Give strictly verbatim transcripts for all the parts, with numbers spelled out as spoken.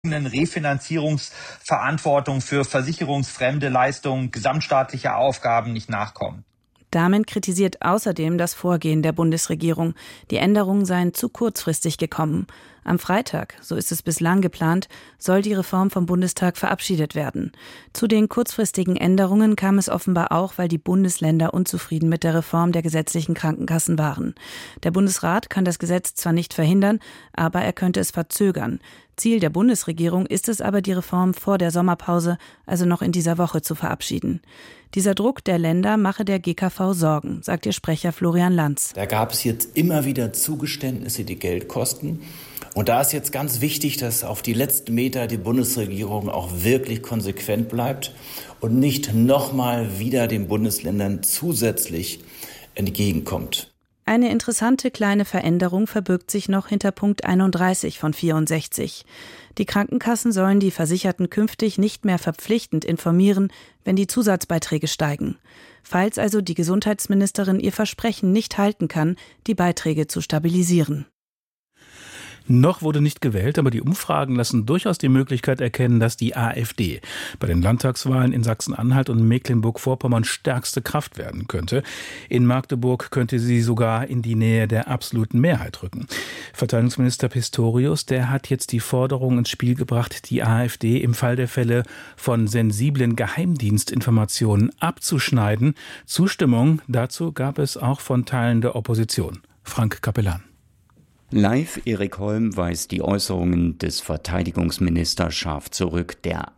Refinanzierungsverantwortung für versicherungsfremde Leistungen, gesamtstaatliche Aufgaben nicht nachkommen. Damen kritisiert außerdem das Vorgehen der Bundesregierung. Die Änderungen seien zu kurzfristig gekommen. Am Freitag, so ist es bislang geplant, soll die Reform vom Bundestag verabschiedet werden. Zu den kurzfristigen Änderungen kam es offenbar auch, weil die Bundesländer unzufrieden mit der Reform der gesetzlichen Krankenkassen waren. Der Bundesrat kann das Gesetz zwar nicht verhindern, aber er könnte es verzögern. Ziel der Bundesregierung ist es aber, die Reform vor der Sommerpause, also noch in dieser Woche, zu verabschieden. Dieser Druck der Länder mache der G K V Sorgen, sagt ihr Sprecher Florian Lanz. Da gab es jetzt immer wieder Zugeständnisse, die Geld kosten. Und da ist jetzt ganz wichtig, dass auf die letzten Meter die Bundesregierung auch wirklich konsequent bleibt und nicht nochmal wieder den Bundesländern zusätzlich entgegenkommt. Eine interessante kleine Veränderung verbirgt sich noch hinter Punkt einunddreißig von vierundsechzig. Die Krankenkassen sollen die Versicherten künftig nicht mehr verpflichtend informieren, wenn die Zusatzbeiträge steigen. Falls also die Gesundheitsministerin ihr Versprechen nicht halten kann, die Beiträge zu stabilisieren. Noch wurde nicht gewählt, aber die Umfragen lassen durchaus die Möglichkeit erkennen, dass die AfD bei den Landtagswahlen in Sachsen-Anhalt und Mecklenburg-Vorpommern stärkste Kraft werden könnte. In Magdeburg könnte sie sogar in die Nähe der absoluten Mehrheit rücken. Verteidigungsminister Pistorius, der hat jetzt die Forderung ins Spiel gebracht, die AfD im Fall der Fälle von sensiblen Geheimdienstinformationen abzuschneiden. Zustimmung dazu gab es auch von Teilen der Opposition. Frank Capellan. Live Erik Holm weist die Äußerungen des Verteidigungsministers scharf zurück. Der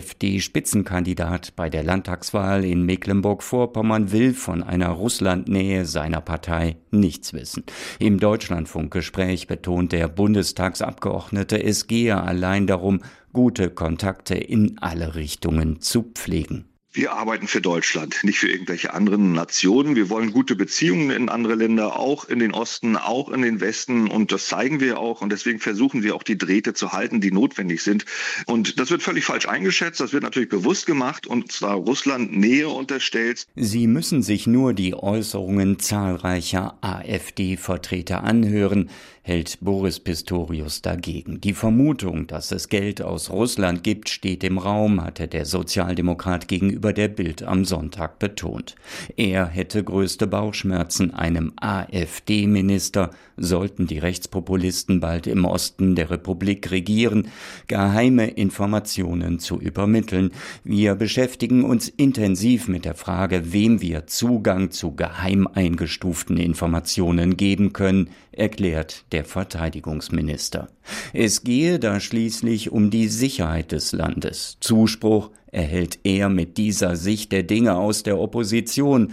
AfD-Spitzenkandidat bei der Landtagswahl in Mecklenburg-Vorpommern will von einer Russlandnähe seiner Partei nichts wissen. Im Deutschlandfunk-Gespräch betont der Bundestagsabgeordnete, es gehe allein darum, gute Kontakte in alle Richtungen zu pflegen. Wir arbeiten für Deutschland, nicht für irgendwelche anderen Nationen. Wir wollen gute Beziehungen in andere Länder, auch in den Osten, auch in den Westen. Und das zeigen wir auch. Und deswegen versuchen wir auch die Drähte zu halten, die notwendig sind. Und das wird völlig falsch eingeschätzt. Das wird natürlich bewusst gemacht und zwar Russland Nähe unterstellt. Sie müssen sich nur die Äußerungen zahlreicher AfD-Vertreter anhören, hält Boris Pistorius dagegen. Die Vermutung, dass es Geld aus Russland gibt, steht im Raum, hatte der Sozialdemokrat gegenüber der Bild am Sonntag betont. Er hätte größte Bauchschmerzen, einem AfD-Minister, sollten die Rechtspopulisten bald im Osten der Republik regieren, geheime Informationen zu übermitteln. Wir beschäftigen uns intensiv mit der Frage, wem wir Zugang zu geheim eingestuften Informationen geben können, erklärt der Verteidigungsminister. Es gehe da schließlich um die Sicherheit des Landes. Zuspruch erhält er mit dieser Sicht der Dinge aus der Opposition.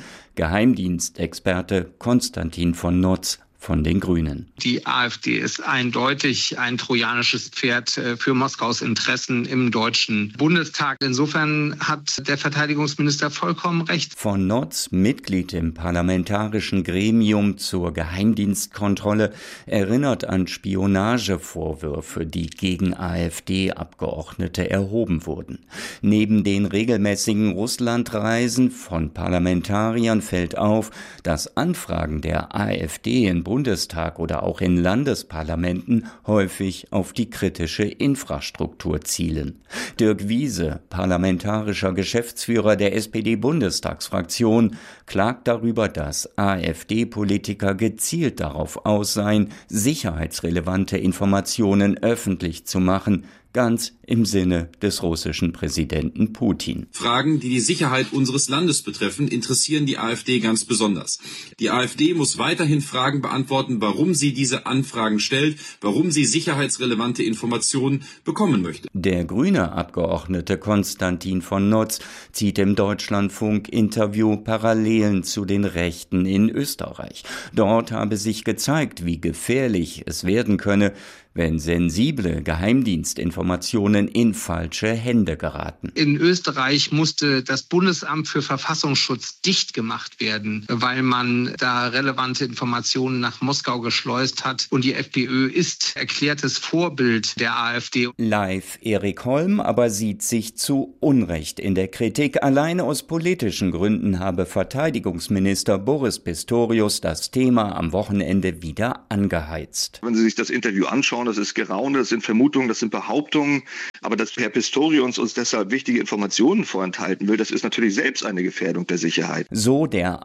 Geheimdienstexperte Konstantin von Notz von den Grünen. Die AfD ist eindeutig ein trojanisches Pferd für Moskaus Interessen im Deutschen Bundestag. Insofern hat der Verteidigungsminister vollkommen recht. Von Notz, Mitglied im parlamentarischen Gremium zur Geheimdienstkontrolle, erinnert an Spionagevorwürfe, die gegen AfD-Abgeordnete erhoben wurden. Neben den regelmäßigen Russlandreisen von Parlamentariern fällt auf, dass Anfragen der AfD in Bundestag oder auch in Landesparlamenten häufig auf die kritische Infrastruktur zielen. Dirk Wiese, parlamentarischer Geschäftsführer der S P D-Bundestagsfraktion, klagt darüber, dass AfD-Politiker gezielt darauf aus seien, sicherheitsrelevante Informationen öffentlich zu machen, ganz im Sinne des russischen Präsidenten Putin. Fragen, die die Sicherheit unseres Landes betreffen, interessieren die AfD ganz besonders. Die AfD muss weiterhin Fragen beantworten, warum sie diese Anfragen stellt, warum sie sicherheitsrelevante Informationen bekommen möchte. Der grüne Abgeordnete Konstantin von Notz zieht im Deutschlandfunk-Interview Parallelen zu den Rechten in Österreich. Dort habe sich gezeigt, wie gefährlich es werden könne, wenn sensible Geheimdienstinformationen in falsche Hände geraten. In Österreich musste das Bundesamt für Verfassungsschutz dicht gemacht werden, weil man da relevante Informationen nach Moskau geschleust hat. Und die FPÖ ist erklärtes Vorbild der AfD. Live Erik Holm aber sieht sich zu Unrecht in der Kritik. Alleine aus politischen Gründen habe Verteidigungsminister Boris Pistorius das Thema am Wochenende wieder angeheizt. Wenn Sie sich das Interview anschauen, Murmeln, das ist Geraune, das sind Vermutungen, das sind Behauptungen. Aber dass Herr Pistorius uns deshalb wichtige Informationen vorenthalten will, das ist natürlich selbst eine Gefährdung der Sicherheit. So der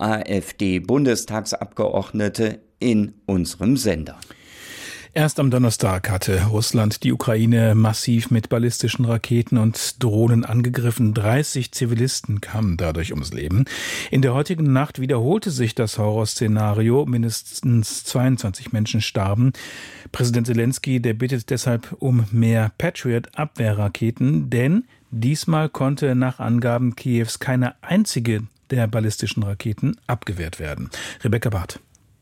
AfD-Bundestagsabgeordnete in unserem Sender. Erst am Donnerstag hatte Russland die Ukraine massiv mit ballistischen Raketen und Drohnen angegriffen. dreißig Zivilisten kamen dadurch ums Leben. In der heutigen Nacht wiederholte sich das Horrorszenario. Mindestens zweiundzwanzig Menschen starben. Präsident Zelensky, der bittet deshalb um mehr Patriot-Abwehrraketen, denn diesmal konnte nach Angaben Kiews keine einzige der ballistischen Raketen abgewehrt werden. Rebecca Barth.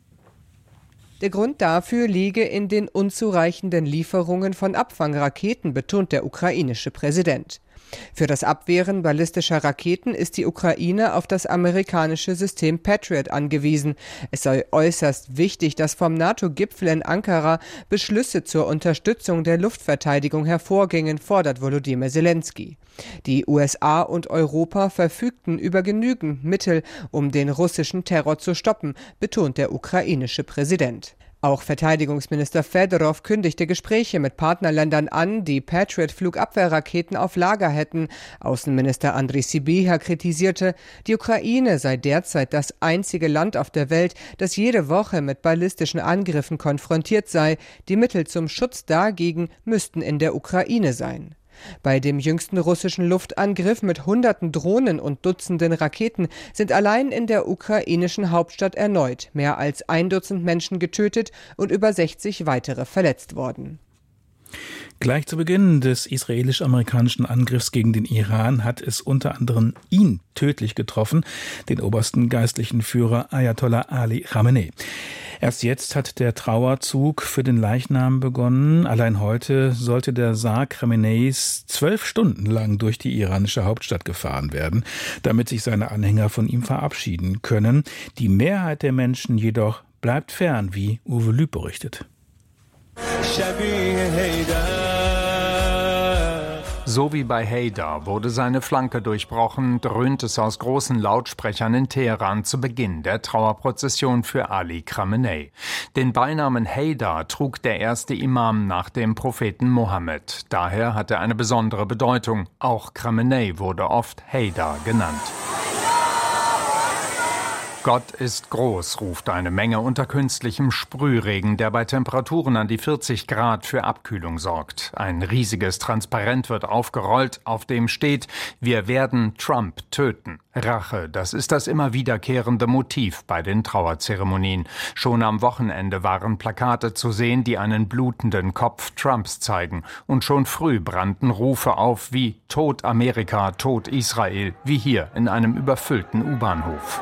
Der Grund dafür liege in den unzureichenden Lieferungen von Abfangraketen, betont der ukrainische Präsident. Für das Abwehren ballistischer Raketen ist die Ukraine auf das amerikanische System Patriot angewiesen. Es sei äußerst wichtig, dass vom NATO-Gipfel in Ankara Beschlüsse zur Unterstützung der Luftverteidigung hervorgingen, fordert Volodymyr Zelensky. Die U S A und Europa verfügten über genügend Mittel, um den russischen Terror zu stoppen, betont der ukrainische Präsident. Auch Verteidigungsminister Fedorov kündigte Gespräche mit Partnerländern an, die Patriot-Flugabwehrraketen auf Lager hätten. Außenminister Andriy Sybiha kritisierte, die Ukraine sei derzeit das einzige Land auf der Welt, das jede Woche mit ballistischen Angriffen konfrontiert sei. Die Mittel zum Schutz dagegen müssten in der Ukraine sein. Bei dem jüngsten russischen Luftangriff mit hunderten Drohnen und Dutzenden Raketen sind allein in der ukrainischen Hauptstadt erneut mehr als ein Dutzend Menschen getötet und über sechzig weitere verletzt worden. Gleich zu Beginn des israelisch-amerikanischen Angriffs gegen den Iran hat es unter anderem ihn tödlich getroffen, den obersten geistlichen Führer Ayatollah Ali Khamenei. Erst jetzt hat der Trauerzug für den Leichnam begonnen. Allein heute sollte der Sarg Khameneis zwölf Stunden lang durch die iranische Hauptstadt gefahren werden, damit sich seine Anhänger von ihm verabschieden können. Die Mehrheit der Menschen jedoch bleibt fern, wie Uwe Lüb berichtet. So wie bei Haydar wurde seine Flanke durchbrochen, dröhnt es aus großen Lautsprechern in Teheran zu Beginn der Trauerprozession für Ali Khamenei. Den Beinamen Haydar trug der erste Imam nach dem Propheten Mohammed. Daher hat er eine besondere Bedeutung. Auch Khamenei wurde oft Haydar genannt. Gott ist groß, ruft eine Menge unter künstlichem Sprühregen, der bei Temperaturen an die vierzig Grad für Abkühlung sorgt. Ein riesiges Transparent wird aufgerollt, auf dem steht: Wir werden Trump töten. Rache, das ist das immer wiederkehrende Motiv bei den Trauerzeremonien. Schon am Wochenende waren Plakate zu sehen, die einen blutenden Kopf Trumps zeigen. Und schon früh brannten Rufe auf wie Tod Amerika, Tod Israel, wie hier in einem überfüllten U-Bahnhof.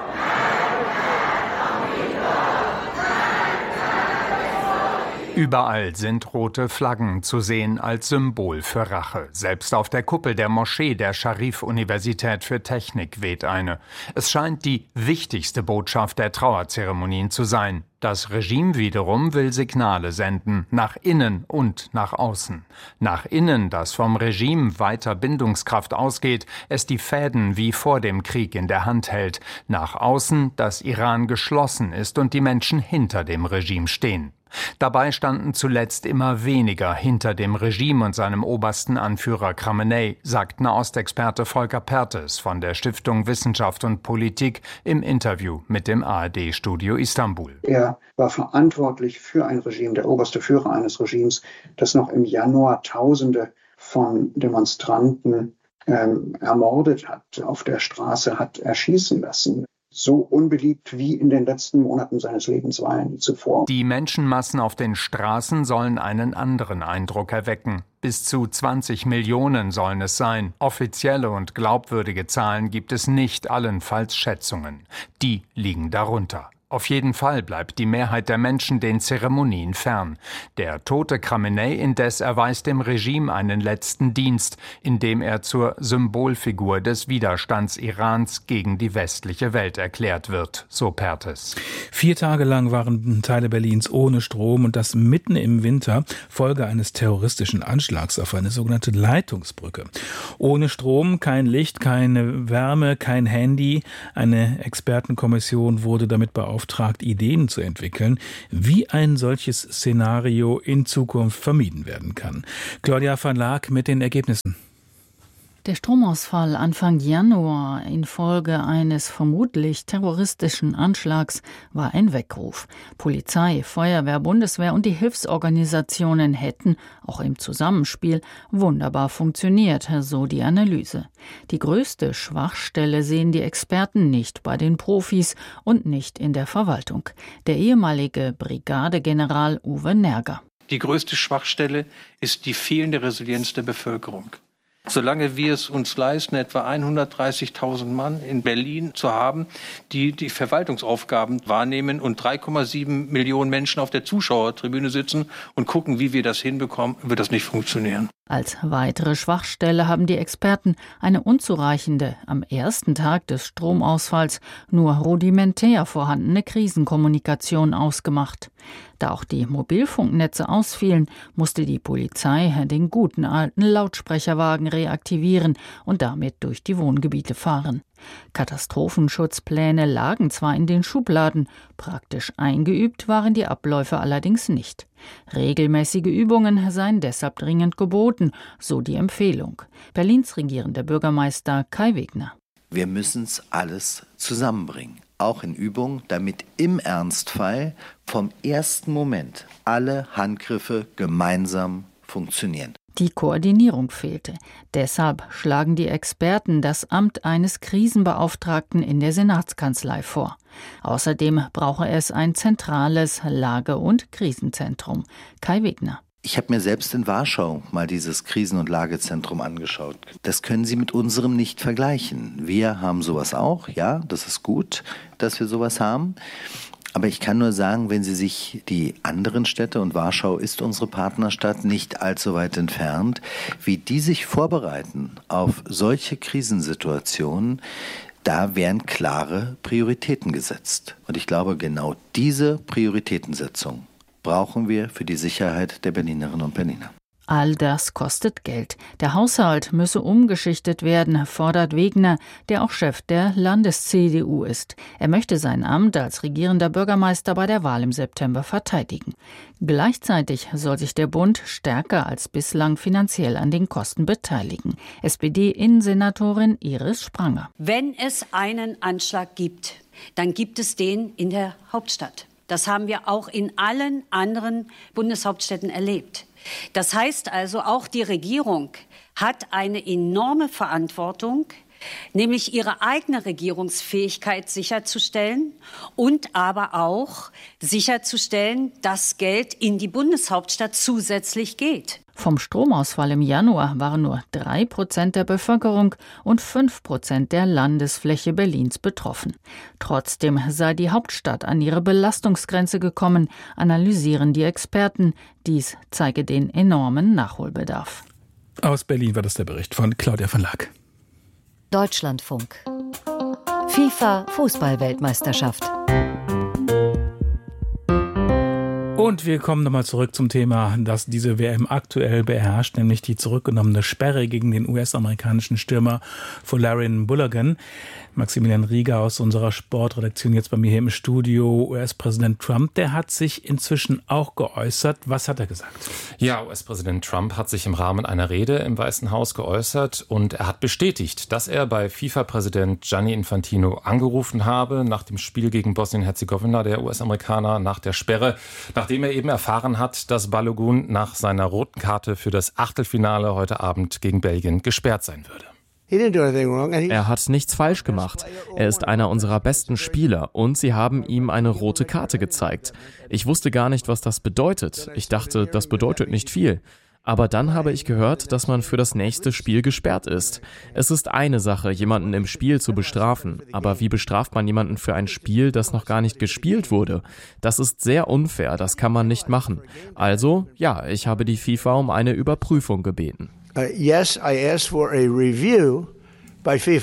Überall sind rote Flaggen zu sehen als Symbol für Rache. Selbst auf der Kuppel der Moschee der Scharif-Universität für Technik weht eine. Es scheint die wichtigste Botschaft der Trauerzeremonien zu sein. Das Regime wiederum will Signale senden, nach innen und nach außen. Nach innen, das vom Regime weiter Bindungskraft ausgeht, es die Fäden wie vor dem Krieg in der Hand hält. Nach außen, dass Iran geschlossen ist und die Menschen hinter dem Regime stehen. Dabei standen zuletzt immer weniger hinter dem Regime und seinem obersten Anführer Khamenei, sagt Nahostexperte Volker Perthes von der Stiftung Wissenschaft und Politik im Interview mit dem A R D-Studio Istanbul. Er war verantwortlich für ein Regime, der oberste Führer eines Regimes, das noch im Januar Tausende von Demonstranten ähm, ermordet hat, auf der Straße hat erschießen lassen. So unbeliebt wie in den letzten Monaten seines Lebens war er nie zuvor. Die Menschenmassen auf den Straßen sollen einen anderen Eindruck erwecken. Bis zu zwanzig Millionen sollen es sein. Offizielle und glaubwürdige Zahlen gibt es nicht, allenfalls Schätzungen. Die liegen darunter. Auf jeden Fall bleibt die Mehrheit der Menschen den Zeremonien fern. Der tote Khamenei indes erweist dem Regime einen letzten Dienst, indem er zur Symbolfigur des Widerstands Irans gegen die westliche Welt erklärt wird, so Perthes. Vier Tage lang waren Teile Berlins ohne Strom und das mitten im Winter, Folge eines terroristischen Anschlags auf eine sogenannte Leitungsbrücke. Ohne Strom, kein Licht, keine Wärme, kein Handy. Eine Expertenkommission wurde damit beauftragt, beauftragt, Ideen zu entwickeln, wie ein solches Szenario in Zukunft vermieden werden kann. Claudia van Laak mit den Ergebnissen. Der Stromausfall Anfang Januar infolge eines vermutlich terroristischen Anschlags war ein Weckruf. Polizei, Feuerwehr, Bundeswehr und die Hilfsorganisationen hätten, auch im Zusammenspiel, wunderbar funktioniert, so die Analyse. Die größte Schwachstelle sehen die Experten nicht bei den Profis und nicht in der Verwaltung. Der ehemalige Brigadegeneral Uwe Nerger. Die größte Schwachstelle ist die fehlende Resilienz der Bevölkerung. Solange wir es uns leisten, etwa hundertdreißigtausend Mann in Berlin zu haben, die die Verwaltungsaufgaben wahrnehmen und drei Komma sieben Millionen Menschen auf der Zuschauertribüne sitzen und gucken, wie wir das hinbekommen, wird das nicht funktionieren. Als weitere Schwachstelle haben die Experten eine unzureichende, am ersten Tag des Stromausfalls nur rudimentär vorhandene Krisenkommunikation ausgemacht. Da auch die Mobilfunknetze ausfielen, musste die Polizei den guten alten Lautsprecherwagen reaktivieren und damit durch die Wohngebiete fahren. Katastrophenschutzpläne lagen zwar in den Schubladen, praktisch eingeübt waren die Abläufe allerdings nicht. Regelmäßige Übungen seien deshalb dringend geboten, so die Empfehlung. Berlins regierender Bürgermeister Kai Wegner. Wir müssen es alles zusammenbringen, auch in Übung, damit im Ernstfall vom ersten Moment alle Handgriffe gemeinsam funktionieren. Die Koordinierung fehlte. Deshalb schlagen die Experten das Amt eines Krisenbeauftragten in der Senatskanzlei vor. Außerdem brauche es ein zentrales Lage- und Krisenzentrum. Kai Wegner. Ich habe mir selbst in Warschau mal dieses Krisen- und Lagezentrum angeschaut. Das können Sie mit unserem nicht vergleichen. Wir haben sowas auch, ja, das ist gut, dass wir sowas haben. Aber ich kann nur sagen, wenn Sie sich die anderen Städte, und Warschau ist unsere Partnerstadt, nicht allzu weit entfernt, wie die sich vorbereiten auf solche Krisensituationen, da werden klare Prioritäten gesetzt. Und ich glaube, genau diese Prioritätensetzung brauchen wir für die Sicherheit der Berlinerinnen und Berliner. All das kostet Geld. Der Haushalt müsse umgeschichtet werden, fordert Wegner, der auch Chef der Landes-C D U ist. Er möchte sein Amt als regierender Bürgermeister bei der Wahl im September verteidigen. Gleichzeitig soll sich der Bund stärker als bislang finanziell an den Kosten beteiligen. S P D-Innensenatorin Iris Spranger. Wenn es einen Anschlag gibt, dann gibt es den in der Hauptstadt. Das haben wir auch in allen anderen Bundeshauptstädten erlebt. Das heißt also, auch die Regierung hat eine enorme Verantwortung, nämlich ihre eigene Regierungsfähigkeit sicherzustellen und aber auch sicherzustellen, dass Geld in die Bundeshauptstadt zusätzlich geht. Vom Stromausfall im Januar waren nur drei Prozent der Bevölkerung und fünf Prozent der Landesfläche Berlins betroffen. Trotzdem sei die Hauptstadt an ihre Belastungsgrenze gekommen, analysieren die Experten. Dies zeige den enormen Nachholbedarf. Aus Berlin war das der Bericht von Claudia van Laak. Deutschlandfunk. FIFA-Fußball-Weltmeisterschaft. Und wir kommen nochmal zurück zum Thema, das diese W M aktuell beherrscht, nämlich die zurückgenommene Sperre gegen den U S-amerikanischen Stürmer Folarin Balogun. Maximilian Rieger aus unserer Sportredaktion jetzt bei mir hier im Studio. U S-Präsident Trump, der hat sich inzwischen auch geäußert. Was hat er gesagt? Ja, U S-Präsident Trump hat sich im Rahmen einer Rede im Weißen Haus geäußert und er hat bestätigt, dass er bei FIFA-Präsident Gianni Infantino angerufen habe nach dem Spiel gegen Bosnien-Herzegowina, der U S-Amerikaner, nach der Sperre, nachdem er eben erfahren hat, dass Balogun nach seiner roten Karte für das Achtelfinale heute Abend gegen Belgien gesperrt sein würde. Er hat nichts falsch gemacht. Er ist einer unserer besten Spieler und sie haben ihm eine rote Karte gezeigt. Ich wusste gar nicht, was das bedeutet. Ich dachte, das bedeutet nicht viel. Aber dann habe ich gehört, dass man für das nächste Spiel gesperrt ist. Es ist eine Sache, jemanden im Spiel zu bestrafen. Aber wie bestraft man jemanden für ein Spiel, das noch gar nicht gespielt wurde? Das ist sehr unfair, das kann man nicht machen. Also, ja, ich habe die FIFA um eine Überprüfung gebeten. Uh, yes, I asked for a review by FIFA.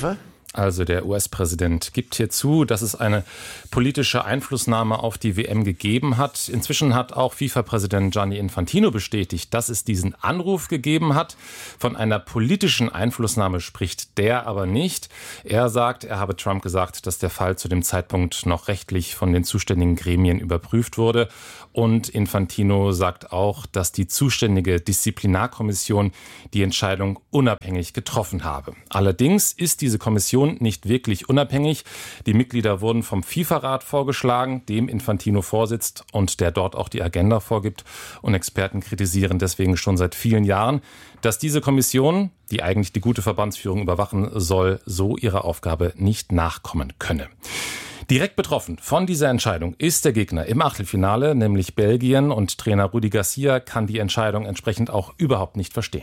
Also der U S-Präsident gibt hier zu, dass es eine politische Einflussnahme auf die W M gegeben hat. Inzwischen hat auch FIFA-Präsident Gianni Infantino bestätigt, dass es diesen Anruf gegeben hat. Von einer politischen Einflussnahme spricht der aber nicht. Er sagt, er habe Trump gesagt, dass der Fall zu dem Zeitpunkt noch rechtlich von den zuständigen Gremien überprüft wurde. Und Infantino sagt auch, dass die zuständige Disziplinarkommission die Entscheidung unabhängig getroffen habe. Allerdings ist diese Kommission nicht wirklich unabhängig. Die Mitglieder wurden vom FIFA-Rat vorgeschlagen, dem Infantino vorsitzt und der dort auch die Agenda vorgibt. Und Experten kritisieren deswegen schon seit vielen Jahren, dass diese Kommission, die eigentlich die gute Verbandsführung überwachen soll, so ihrer Aufgabe nicht nachkommen könne. Direkt betroffen von dieser Entscheidung ist der Gegner im Achtelfinale, nämlich Belgien, und Trainer Rudi Garcia kann die Entscheidung entsprechend auch überhaupt nicht verstehen.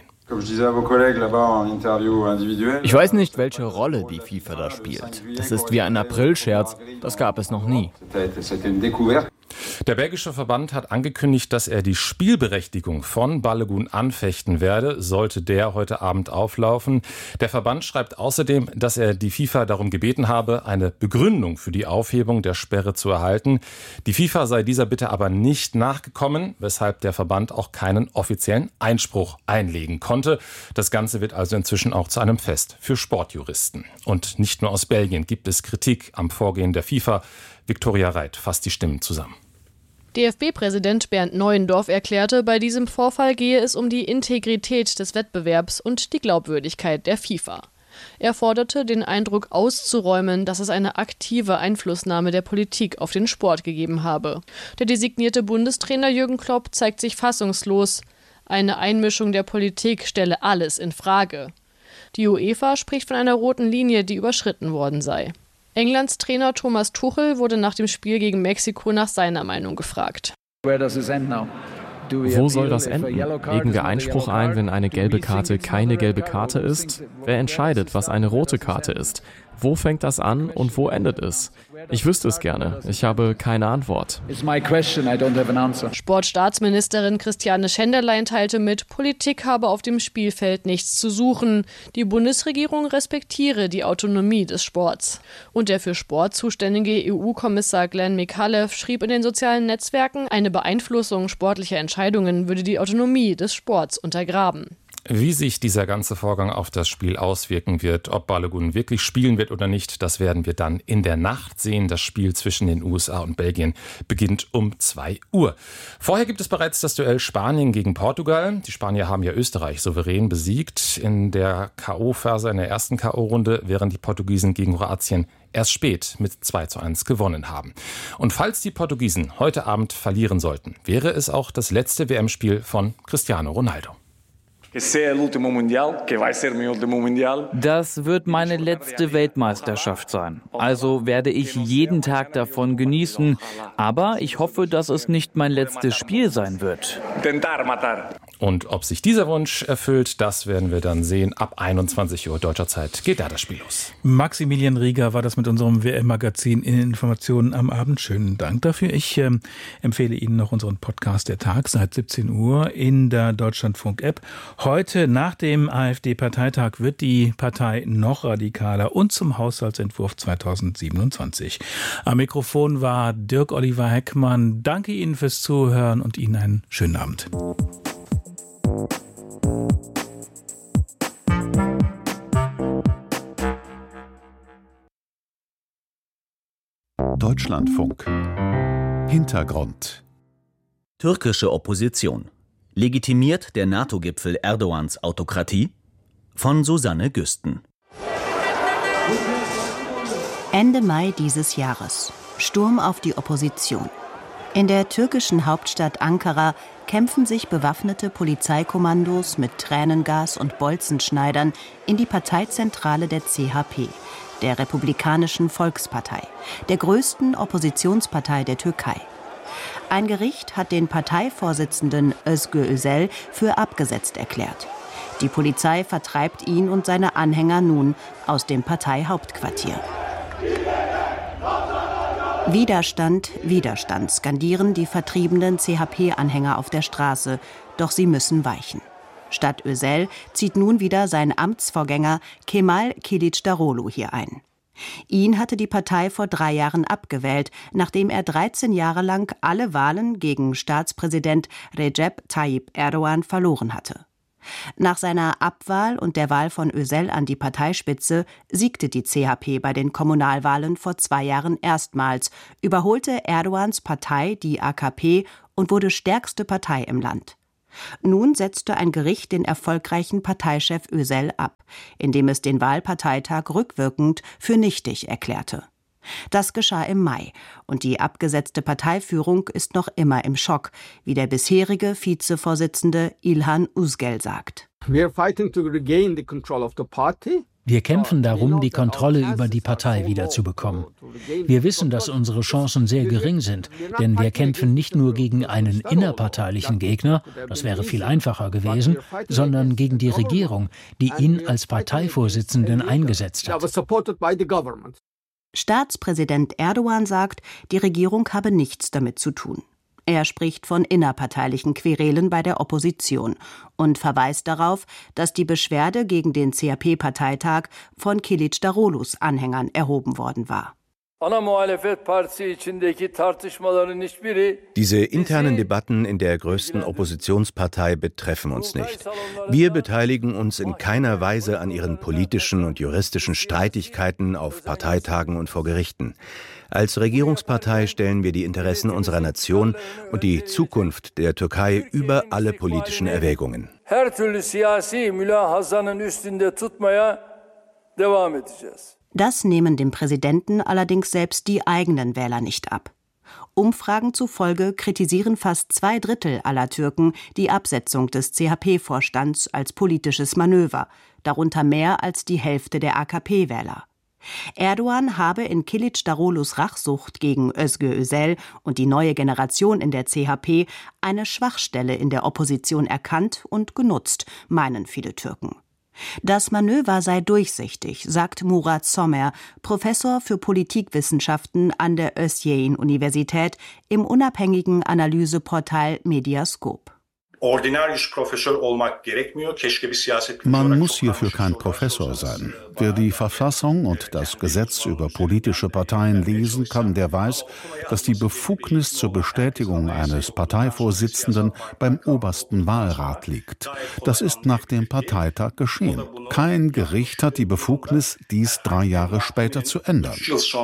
Ich weiß nicht, welche Rolle die FIFA da spielt. Das ist wie ein Aprilscherz, das gab es noch nie. Der belgische Verband hat angekündigt, dass er die Spielberechtigung von Balogun anfechten werde, sollte der heute Abend auflaufen. Der Verband schreibt außerdem, dass er die FIFA darum gebeten habe, eine Begründung für die Aufhebung der Sperre zu erhalten. Die FIFA sei dieser Bitte aber nicht nachgekommen, weshalb der Verband auch keinen offiziellen Einspruch einlegen konnte. Das Ganze wird also inzwischen auch zu einem Fest für Sportjuristen. Und nicht nur aus Belgien gibt es Kritik am Vorgehen der FIFA. Viktoria Reit fasst die Stimmen zusammen. D F B-Präsident Bernd Neuendorf erklärte, bei diesem Vorfall gehe es um die Integrität des Wettbewerbs und die Glaubwürdigkeit der FIFA. Er forderte, den Eindruck auszuräumen, dass es eine aktive Einflussnahme der Politik auf den Sport gegeben habe. Der designierte Bundestrainer Jürgen Klopp zeigt sich fassungslos. Eine Einmischung der Politik stelle alles in Frage. Die UEFA spricht von einer roten Linie, die überschritten worden sei. Englands Trainer Thomas Tuchel wurde nach dem Spiel gegen Mexiko nach seiner Meinung gefragt. Wo soll das enden? Legen wir Einspruch ein, wenn eine gelbe Karte keine gelbe Karte ist? Wer entscheidet, was eine rote Karte ist? Wo fängt das an und wo endet es? Ich wüsste es gerne. Ich habe keine Antwort. Sportstaatsministerin Christiane Schenderlein teilte mit, Politik habe auf dem Spielfeld nichts zu suchen. Die Bundesregierung respektiere die Autonomie des Sports. Und der für Sport zuständige E U-Kommissar Glenn Micallef schrieb in den sozialen Netzwerken, eine Beeinflussung sportlicher Entscheidungen würde die Autonomie des Sports untergraben. Wie sich dieser ganze Vorgang auf das Spiel auswirken wird, ob Balogun wirklich spielen wird oder nicht, das werden wir dann in der Nacht sehen. Das Spiel zwischen den U S A und Belgien beginnt um zwei Uhr. Vorher gibt es bereits das Duell Spanien gegen Portugal. Die Spanier haben ja Österreich souverän besiegt in der K O-Phase, in der ersten K O-Runde, während die Portugiesen gegen Kroatien erst spät mit zwei zu eins gewonnen haben. Und falls die Portugiesen heute Abend verlieren sollten, wäre es auch das letzte W M-Spiel von Cristiano Ronaldo. Das wird meine letzte Weltmeisterschaft sein. Also werde ich jeden Tag davon genießen. Aber ich hoffe, dass es nicht mein letztes Spiel sein wird. Und ob sich dieser Wunsch erfüllt, das werden wir dann sehen. Ab einundzwanzig Uhr deutscher Zeit geht da das Spiel los. Maximilian Rieger war das mit unserem W M-Magazin in Informationen am Abend. Schönen Dank dafür. Ich äh, empfehle Ihnen noch unseren Podcast Der Tag seit siebzehn Uhr in der Deutschlandfunk-App. Heute nach dem AfD-Parteitag wird die Partei noch radikaler und zum Haushaltsentwurf zweitausendsiebenundzwanzig. Am Mikrofon war Dirk Oliver Heckmann. Danke Ihnen fürs Zuhören und Ihnen einen schönen Abend. Deutschlandfunk. Hintergrund. Türkische Opposition. Legitimiert der NATO-Gipfel Erdogans Autokratie? Von Susanne Güsten. Ende Mai dieses Jahres. Sturm auf die Opposition. In der türkischen Hauptstadt Ankara kämpfen sich bewaffnete Polizeikommandos mit Tränengas und Bolzenschneidern in die Parteizentrale der C H P, der Republikanischen Volkspartei, der größten Oppositionspartei der Türkei. Ein Gericht hat den Parteivorsitzenden Özgür Özel für abgesetzt erklärt. Die Polizei vertreibt ihn und seine Anhänger nun aus dem Parteihauptquartier. Widerstand, Widerstand, skandieren die vertriebenen C H P-Anhänger auf der Straße, doch sie müssen weichen. Statt Özel zieht nun wieder sein Amtsvorgänger Kemal Kılıçdaroğlu hier ein. Ihn hatte die Partei vor drei Jahren abgewählt, nachdem er dreizehn Jahre lang alle Wahlen gegen Staatspräsident Recep Tayyip Erdogan verloren hatte. Nach seiner Abwahl und der Wahl von Özel an die Parteispitze siegte die C H P bei den Kommunalwahlen vor zwei Jahren erstmals, überholte Erdogans Partei die A K P und wurde stärkste Partei im Land. Nun setzte ein Gericht den erfolgreichen Parteichef Özel ab, indem es den Wahlparteitag rückwirkend für nichtig erklärte. Das geschah im Mai, und die abgesetzte Parteiführung ist noch immer im Schock, wie der bisherige Vizevorsitzende İlhan Uzgel sagt. We are fighting to regain the control of the party. Wir kämpfen darum, die Kontrolle über die Partei wiederzubekommen. Wir wissen, dass unsere Chancen sehr gering sind, denn wir kämpfen nicht nur gegen einen innerparteilichen Gegner, das wäre viel einfacher gewesen, sondern gegen die Regierung, die ihn als Parteivorsitzenden eingesetzt hat. Staatspräsident Erdogan sagt, die Regierung habe nichts damit zu tun. Er spricht von innerparteilichen Querelen bei der Opposition und verweist darauf, dass die Beschwerde gegen den C H P-Parteitag von Kılıçdaroğlu's Anhängern erhoben worden war. Diese internen Debatten in der größten Oppositionspartei betreffen uns nicht. Wir beteiligen uns in keiner Weise an ihren politischen und juristischen Streitigkeiten auf Parteitagen und vor Gerichten. Als Regierungspartei stellen wir die Interessen unserer Nation und die Zukunft der Türkei über alle politischen Erwägungen. Das nehmen dem Präsidenten allerdings selbst die eigenen Wähler nicht ab. Umfragen zufolge kritisieren fast zwei Drittel aller Türken die Absetzung des C H P-Vorstands als politisches Manöver, darunter mehr als die Hälfte der A K P-Wähler. Erdogan habe in Kılıçdaroğlu's Rachsucht gegen Özgür Özel und die neue Generation in der C H P eine Schwachstelle in der Opposition erkannt und genutzt, meinen viele Türken. Das Manöver sei durchsichtig, sagt Murat Somer, Professor für Politikwissenschaften an der Özyeğin-Universität im unabhängigen Analyseportal Mediascope. Man muss hierfür kein Professor sein. Wer die Verfassung und das Gesetz über politische Parteien lesen kann, der weiß, dass die Befugnis zur Bestätigung eines Parteivorsitzenden beim obersten Wahlrat liegt. Das ist nach dem Parteitag geschehen. Kein Gericht hat die Befugnis, dies drei Jahre später zu ändern.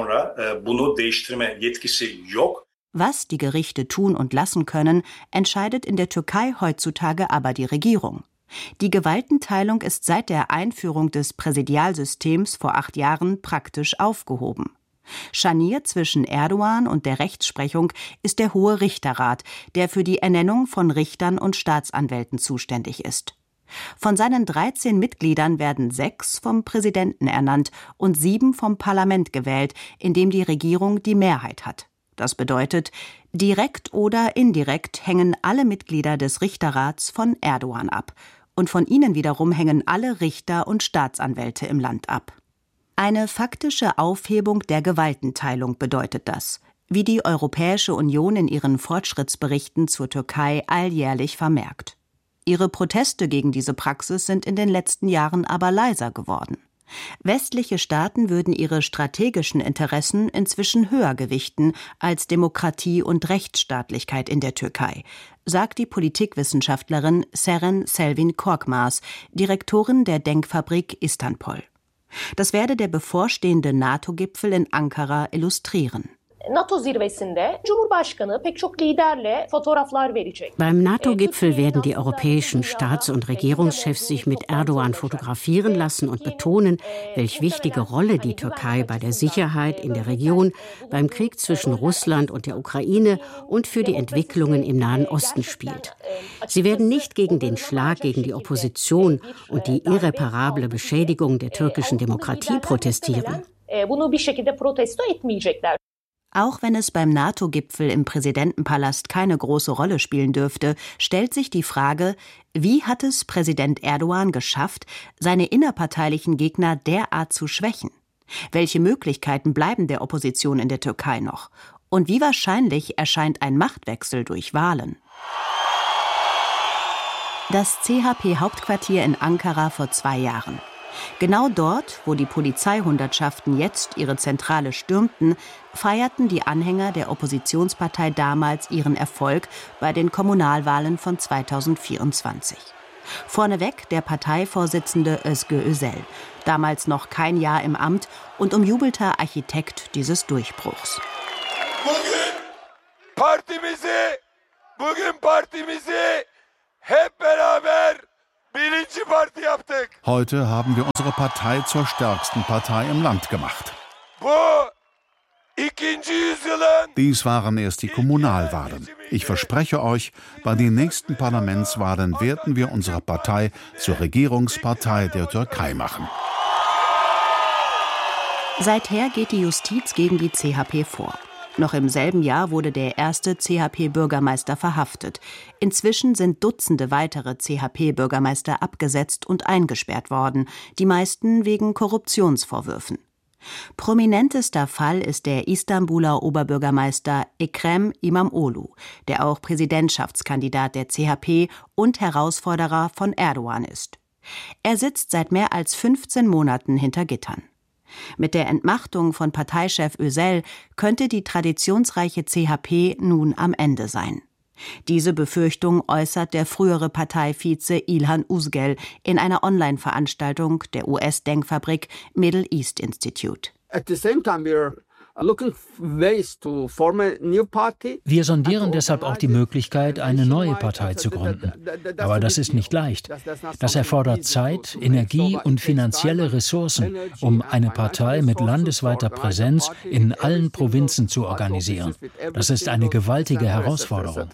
Was die Gerichte tun und lassen können, entscheidet in der Türkei heutzutage aber die Regierung. Die Gewaltenteilung ist seit der Einführung des Präsidialsystems vor acht Jahren praktisch aufgehoben. Scharnier zwischen Erdogan und der Rechtsprechung ist der Hohe Richterrat, der für die Ernennung von Richtern und Staatsanwälten zuständig ist. Von seinen dreizehn Mitgliedern werden sechs vom Präsidenten ernannt und sieben vom Parlament gewählt, in dem die Regierung die Mehrheit hat. Das bedeutet, direkt oder indirekt hängen alle Mitglieder des Richterrats von Erdogan ab. Und von ihnen wiederum hängen alle Richter und Staatsanwälte im Land ab. Eine faktische Aufhebung der Gewaltenteilung bedeutet das, wie die Europäische Union in ihren Fortschrittsberichten zur Türkei alljährlich vermerkt. Ihre Proteste gegen diese Praxis sind in den letzten Jahren aber leiser geworden. Westliche Staaten würden ihre strategischen Interessen inzwischen höher gewichten als Demokratie und Rechtsstaatlichkeit in der Türkei, sagt die Politikwissenschaftlerin Seren Selvin Korkmaz, Direktorin der Denkfabrik Istanbul. Das werde der bevorstehende NATO-Gipfel in Ankara illustrieren. Beim NATO-Gipfel werden die europäischen Staats- und Regierungschefs sich mit Erdogan fotografieren lassen und betonen, welch wichtige Rolle die Türkei bei der Sicherheit in der Region, beim Krieg zwischen Russland und der Ukraine und für die Entwicklungen im Nahen Osten spielt. Sie werden nicht gegen den Schlag gegen die Opposition und die irreparable Beschädigung der türkischen Demokratie protestieren. Auch wenn es beim NATO-Gipfel im Präsidentenpalast keine große Rolle spielen dürfte, stellt sich die Frage, wie hat es Präsident Erdogan geschafft, seine innerparteilichen Gegner derart zu schwächen? Welche Möglichkeiten bleiben der Opposition in der Türkei noch? Und wie wahrscheinlich erscheint ein Machtwechsel durch Wahlen? Das C H P-Hauptquartier in Ankara vor zwei Jahren. Genau dort, wo die Polizeihundertschaften jetzt ihre Zentrale stürmten, feierten die Anhänger der Oppositionspartei damals ihren Erfolg bei den Kommunalwahlen von zweitausendvierundzwanzig. Vorneweg der Parteivorsitzende Özgür Özel, damals noch kein Jahr im Amt und umjubelter Architekt dieses Durchbruchs. Bugün partimizi, bugün partimizi hep beraber birinci parti yaptık. Heute haben wir unsere Partei zur stärksten Partei im Land gemacht. Bu ikinci yüzyılın Dies waren erst die Kommunalwahlen. Ich verspreche euch, bei den nächsten Parlamentswahlen werden wir unsere Partei zur Regierungspartei der Türkei machen. Seither geht die Justiz gegen die C H P vor. Noch im selben Jahr wurde der erste C H P-Bürgermeister verhaftet. Inzwischen sind Dutzende weitere C H P-Bürgermeister abgesetzt und eingesperrt worden, die meisten wegen Korruptionsvorwürfen. Prominentester Fall ist der Istanbuler Oberbürgermeister Ekrem İmamoğlu, der auch Präsidentschaftskandidat der C H P und Herausforderer von Erdogan ist. Er sitzt seit mehr als fünfzehn Monaten hinter Gittern. Mit der Entmachtung von Parteichef Özel könnte die traditionsreiche C H P nun am Ende sein. Diese Befürchtung äußert der frühere Parteivize İlhan Uzgel in einer Online-Veranstaltung der U S-Denkfabrik Middle East Institute. At the same time we're looking ways to form a new party. Wir sondieren deshalb auch die Möglichkeit, eine neue Partei zu gründen. Aber das ist nicht leicht. Das erfordert Zeit, Energie und finanzielle Ressourcen, um eine Partei mit landesweiter Präsenz in allen Provinzen zu organisieren. Das ist eine gewaltige Herausforderung.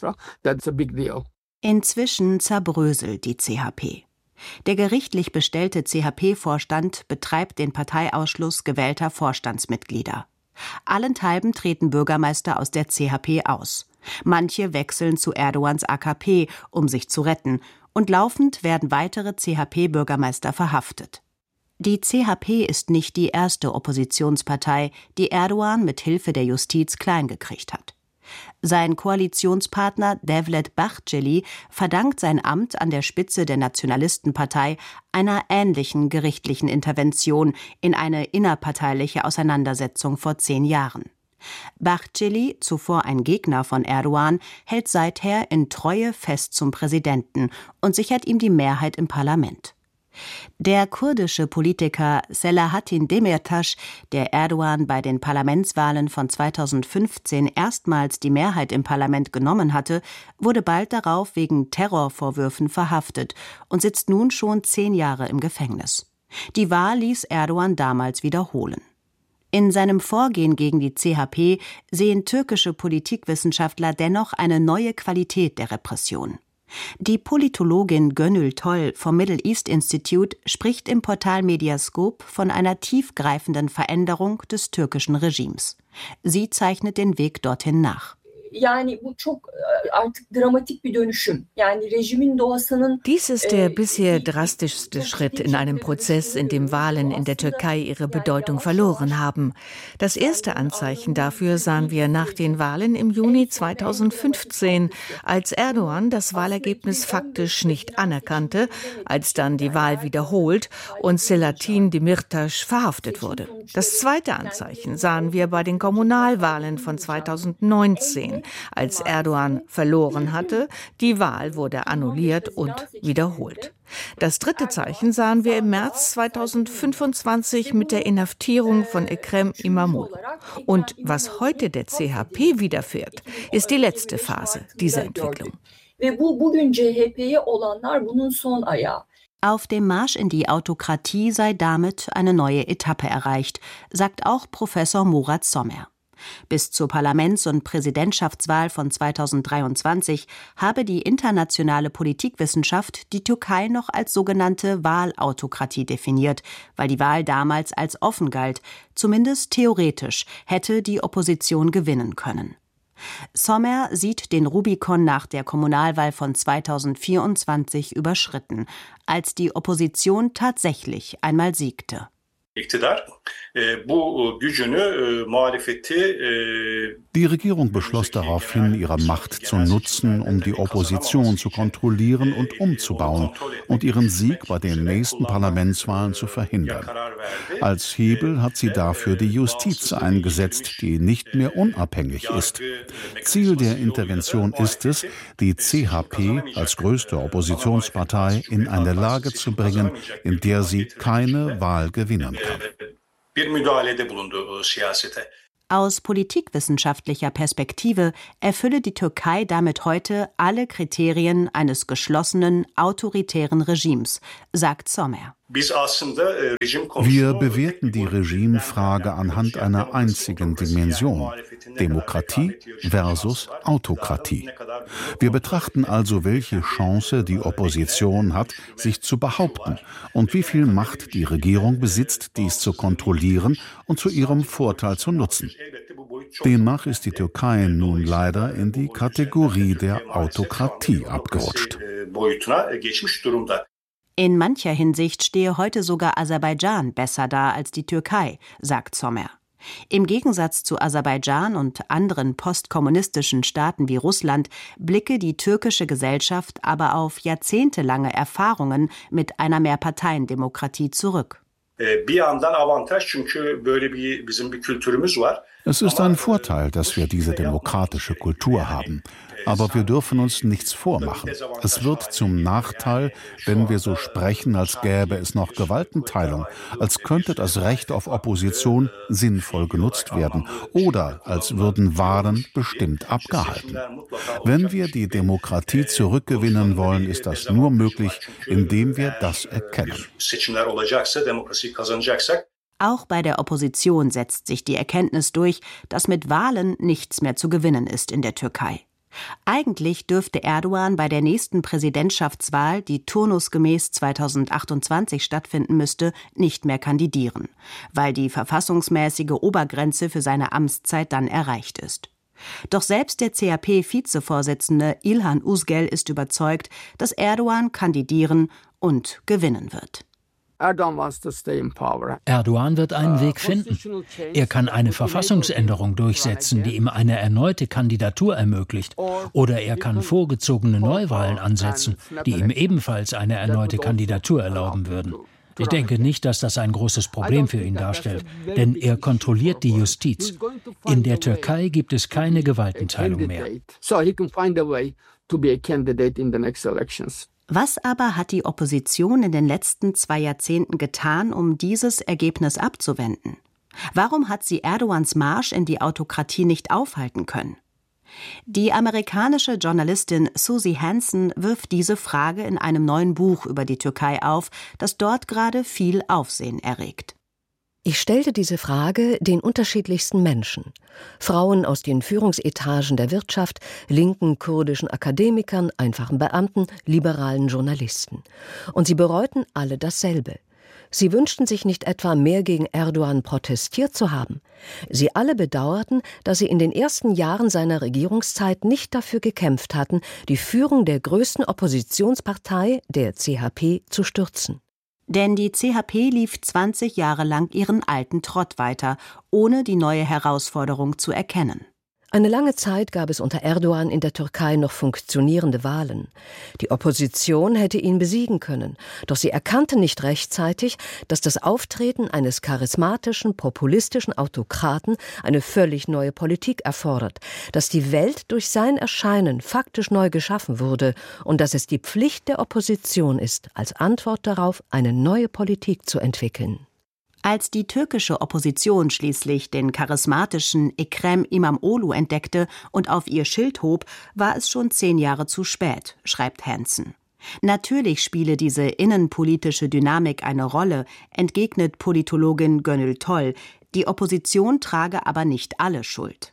Inzwischen zerbröselt die C H P. Der gerichtlich bestellte C H P-Vorstand betreibt den Parteiausschluss gewählter Vorstandsmitglieder. Allenthalben treten Bürgermeister aus der C H P aus. Manche wechseln zu Erdogans A K P, um sich zu retten, und laufend werden weitere C H P-Bürgermeister verhaftet. Die C H P ist nicht die erste Oppositionspartei, die Erdogan mit Hilfe der Justiz kleingekriegt hat. Sein Koalitionspartner Devlet Bahçeli verdankt sein Amt an der Spitze der Nationalistenpartei einer ähnlichen gerichtlichen Intervention in eine innerparteiliche Auseinandersetzung vor zehn Jahren. Bahçeli, zuvor ein Gegner von Erdogan, hält seither in Treue fest zum Präsidenten und sichert ihm die Mehrheit im Parlament. Der kurdische Politiker Selahattin Demirtas, der Erdogan bei den Parlamentswahlen von zweitausendfünfzehn erstmals die Mehrheit im Parlament genommen hatte, wurde bald darauf wegen Terrorvorwürfen verhaftet und sitzt nun schon zehn Jahre im Gefängnis. Die Wahl ließ Erdogan damals wiederholen. In seinem Vorgehen gegen die C H P sehen türkische Politikwissenschaftler dennoch eine neue Qualität der Repression. Die Politologin Gönül Toll vom Middle East Institute spricht im Portal Mediascope von einer tiefgreifenden Veränderung des türkischen Regimes. Sie zeichnet den Weg dorthin nach. Dies ist der bisher drastischste Schritt in einem Prozess, in dem Wahlen in der Türkei ihre Bedeutung verloren haben. Das erste Anzeichen dafür sahen wir nach den Wahlen im Juni zweitausendfünfzehn, als Erdogan das Wahlergebnis faktisch nicht anerkannte, als dann die Wahl wiederholt und Selahattin Demirtas verhaftet wurde. Das zweite Anzeichen sahen wir bei den Kommunalwahlen von zweitausendneunzehn. Als Erdogan verloren hatte, die Wahl wurde annulliert und wiederholt. Das dritte Zeichen sahen wir im März zweitausendfünfundzwanzig mit der Inhaftierung von Ekrem İmamoğlu. Und was heute der C H P widerfährt, ist die letzte Phase dieser Entwicklung. Auf dem Marsch in die Autokratie sei damit eine neue Etappe erreicht, sagt auch Professor Murat Somer. Bis zur Parlaments- und Präsidentschaftswahl von zweitausenddreiundzwanzig habe die internationale Politikwissenschaft die Türkei noch als sogenannte Wahlautokratie definiert, weil die Wahl damals als offen galt, zumindest theoretisch hätte die Opposition gewinnen können. Somer sieht den Rubikon nach der Kommunalwahl von zweitausendvierundzwanzig überschritten, als die Opposition tatsächlich einmal siegte. Die Regierung beschloss daraufhin, ihre Macht zu nutzen, um die Opposition zu kontrollieren und umzubauen und ihren Sieg bei den nächsten Parlamentswahlen zu verhindern. Als Hebel hat sie dafür die Justiz eingesetzt, die nicht mehr unabhängig ist. Ziel der Intervention ist es, die C H P als größte Oppositionspartei in eine Lage zu bringen, in der sie keine Wahl gewinnen kann. Aus politikwissenschaftlicher Perspektive erfülle die Türkei damit heute alle Kriterien eines geschlossenen, autoritären Regimes, sagt Sommer. Wir bewerten die Regimefrage anhand einer einzigen Dimension: Demokratie versus Autokratie. Wir betrachten also, welche Chance die Opposition hat, sich zu behaupten, und wie viel Macht die Regierung besitzt, dies zu kontrollieren und zu ihrem Vorteil zu nutzen. Demnach ist die Türkei nun leider in die Kategorie der Autokratie abgerutscht. In mancher Hinsicht stehe heute sogar Aserbaidschan besser da als die Türkei, sagt Sommer. Im Gegensatz zu Aserbaidschan und anderen postkommunistischen Staaten wie Russland blicke die türkische Gesellschaft aber auf jahrzehntelange Erfahrungen mit einer Mehrparteiendemokratie zurück. Es ist ein Vorteil, dass wir diese demokratische Kultur haben. Aber wir dürfen uns nichts vormachen. Es wird zum Nachteil, wenn wir so sprechen, als gäbe es noch Gewaltenteilung, als könnte das Recht auf Opposition sinnvoll genutzt werden oder als würden Wahlen bestimmt abgehalten. Wenn wir die Demokratie zurückgewinnen wollen, ist das nur möglich, indem wir das erkennen. Auch bei der Opposition setzt sich die Erkenntnis durch, dass mit Wahlen nichts mehr zu gewinnen ist in der Türkei. Eigentlich dürfte Erdogan bei der nächsten Präsidentschaftswahl, die turnusgemäß zweitausendachtundzwanzig stattfinden müsste, nicht mehr kandidieren, weil die verfassungsmäßige Obergrenze für seine Amtszeit dann erreicht ist. Doch selbst der C H P-Vizevorsitzende İlhan Uzgel ist überzeugt, dass Erdogan kandidieren und gewinnen wird. Erdogan wird einen Weg finden. Er kann eine Verfassungsänderung durchsetzen, die ihm eine erneute Kandidatur ermöglicht. Oder er kann vorgezogene Neuwahlen ansetzen, die ihm ebenfalls eine erneute Kandidatur erlauben würden. Ich denke nicht, dass das ein großes Problem für ihn darstellt, denn er kontrolliert die Justiz. In der Türkei gibt es keine Gewaltenteilung mehr. Was aber hat die Opposition in den letzten zwei Jahrzehnten getan, um dieses Ergebnis abzuwenden? Warum hat sie Erdogans Marsch in die Autokratie nicht aufhalten können? Die amerikanische Journalistin Susie Hansen wirft diese Frage in einem neuen Buch über die Türkei auf, das dort gerade viel Aufsehen erregt. Ich stellte diese Frage den unterschiedlichsten Menschen. Frauen aus den Führungsetagen der Wirtschaft, linken kurdischen Akademikern, einfachen Beamten, liberalen Journalisten. Und sie bereuten alle dasselbe. Sie wünschten sich nicht etwa, mehr gegen Erdogan protestiert zu haben. Sie alle bedauerten, dass sie in den ersten Jahren seiner Regierungszeit nicht dafür gekämpft hatten, die Führung der größten Oppositionspartei, der C H P, zu stürzen. Denn die C H P lief zwanzig Jahre lang ihren alten Trott weiter, ohne die neue Herausforderung zu erkennen. Eine lange Zeit gab es unter Erdogan in der Türkei noch funktionierende Wahlen. Die Opposition hätte ihn besiegen können, doch sie erkannte nicht rechtzeitig, dass das Auftreten eines charismatischen, populistischen Autokraten eine völlig neue Politik erfordert, dass die Welt durch sein Erscheinen faktisch neu geschaffen wurde und dass es die Pflicht der Opposition ist, als Antwort darauf eine neue Politik zu entwickeln. Als die türkische Opposition schließlich den charismatischen Ekrem İmamoğlu entdeckte und auf ihr Schild hob, war es schon zehn Jahre zu spät, schreibt Hansen. Natürlich spiele diese innenpolitische Dynamik eine Rolle, entgegnet Politologin Gönül Toll. Die Opposition trage aber nicht alle Schuld.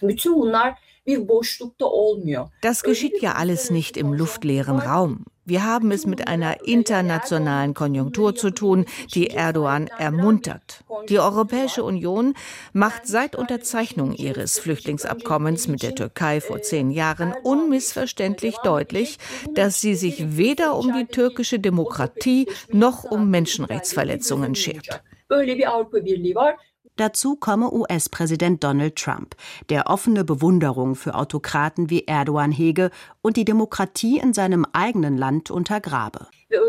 Das geschieht ja alles nicht im luftleeren Raum. Wir haben es mit einer internationalen Konjunktur zu tun, die Erdogan ermuntert. Die Europäische Union macht seit Unterzeichnung ihres Flüchtlingsabkommens mit der Türkei vor zehn Jahren unmissverständlich deutlich, dass sie sich weder um die türkische Demokratie noch um Menschenrechtsverletzungen schert. Dazu komme U S-Präsident Donald Trump, der offene Bewunderung für Autokraten wie Erdogan hege und die Demokratie in seinem eigenen Land untergrabe.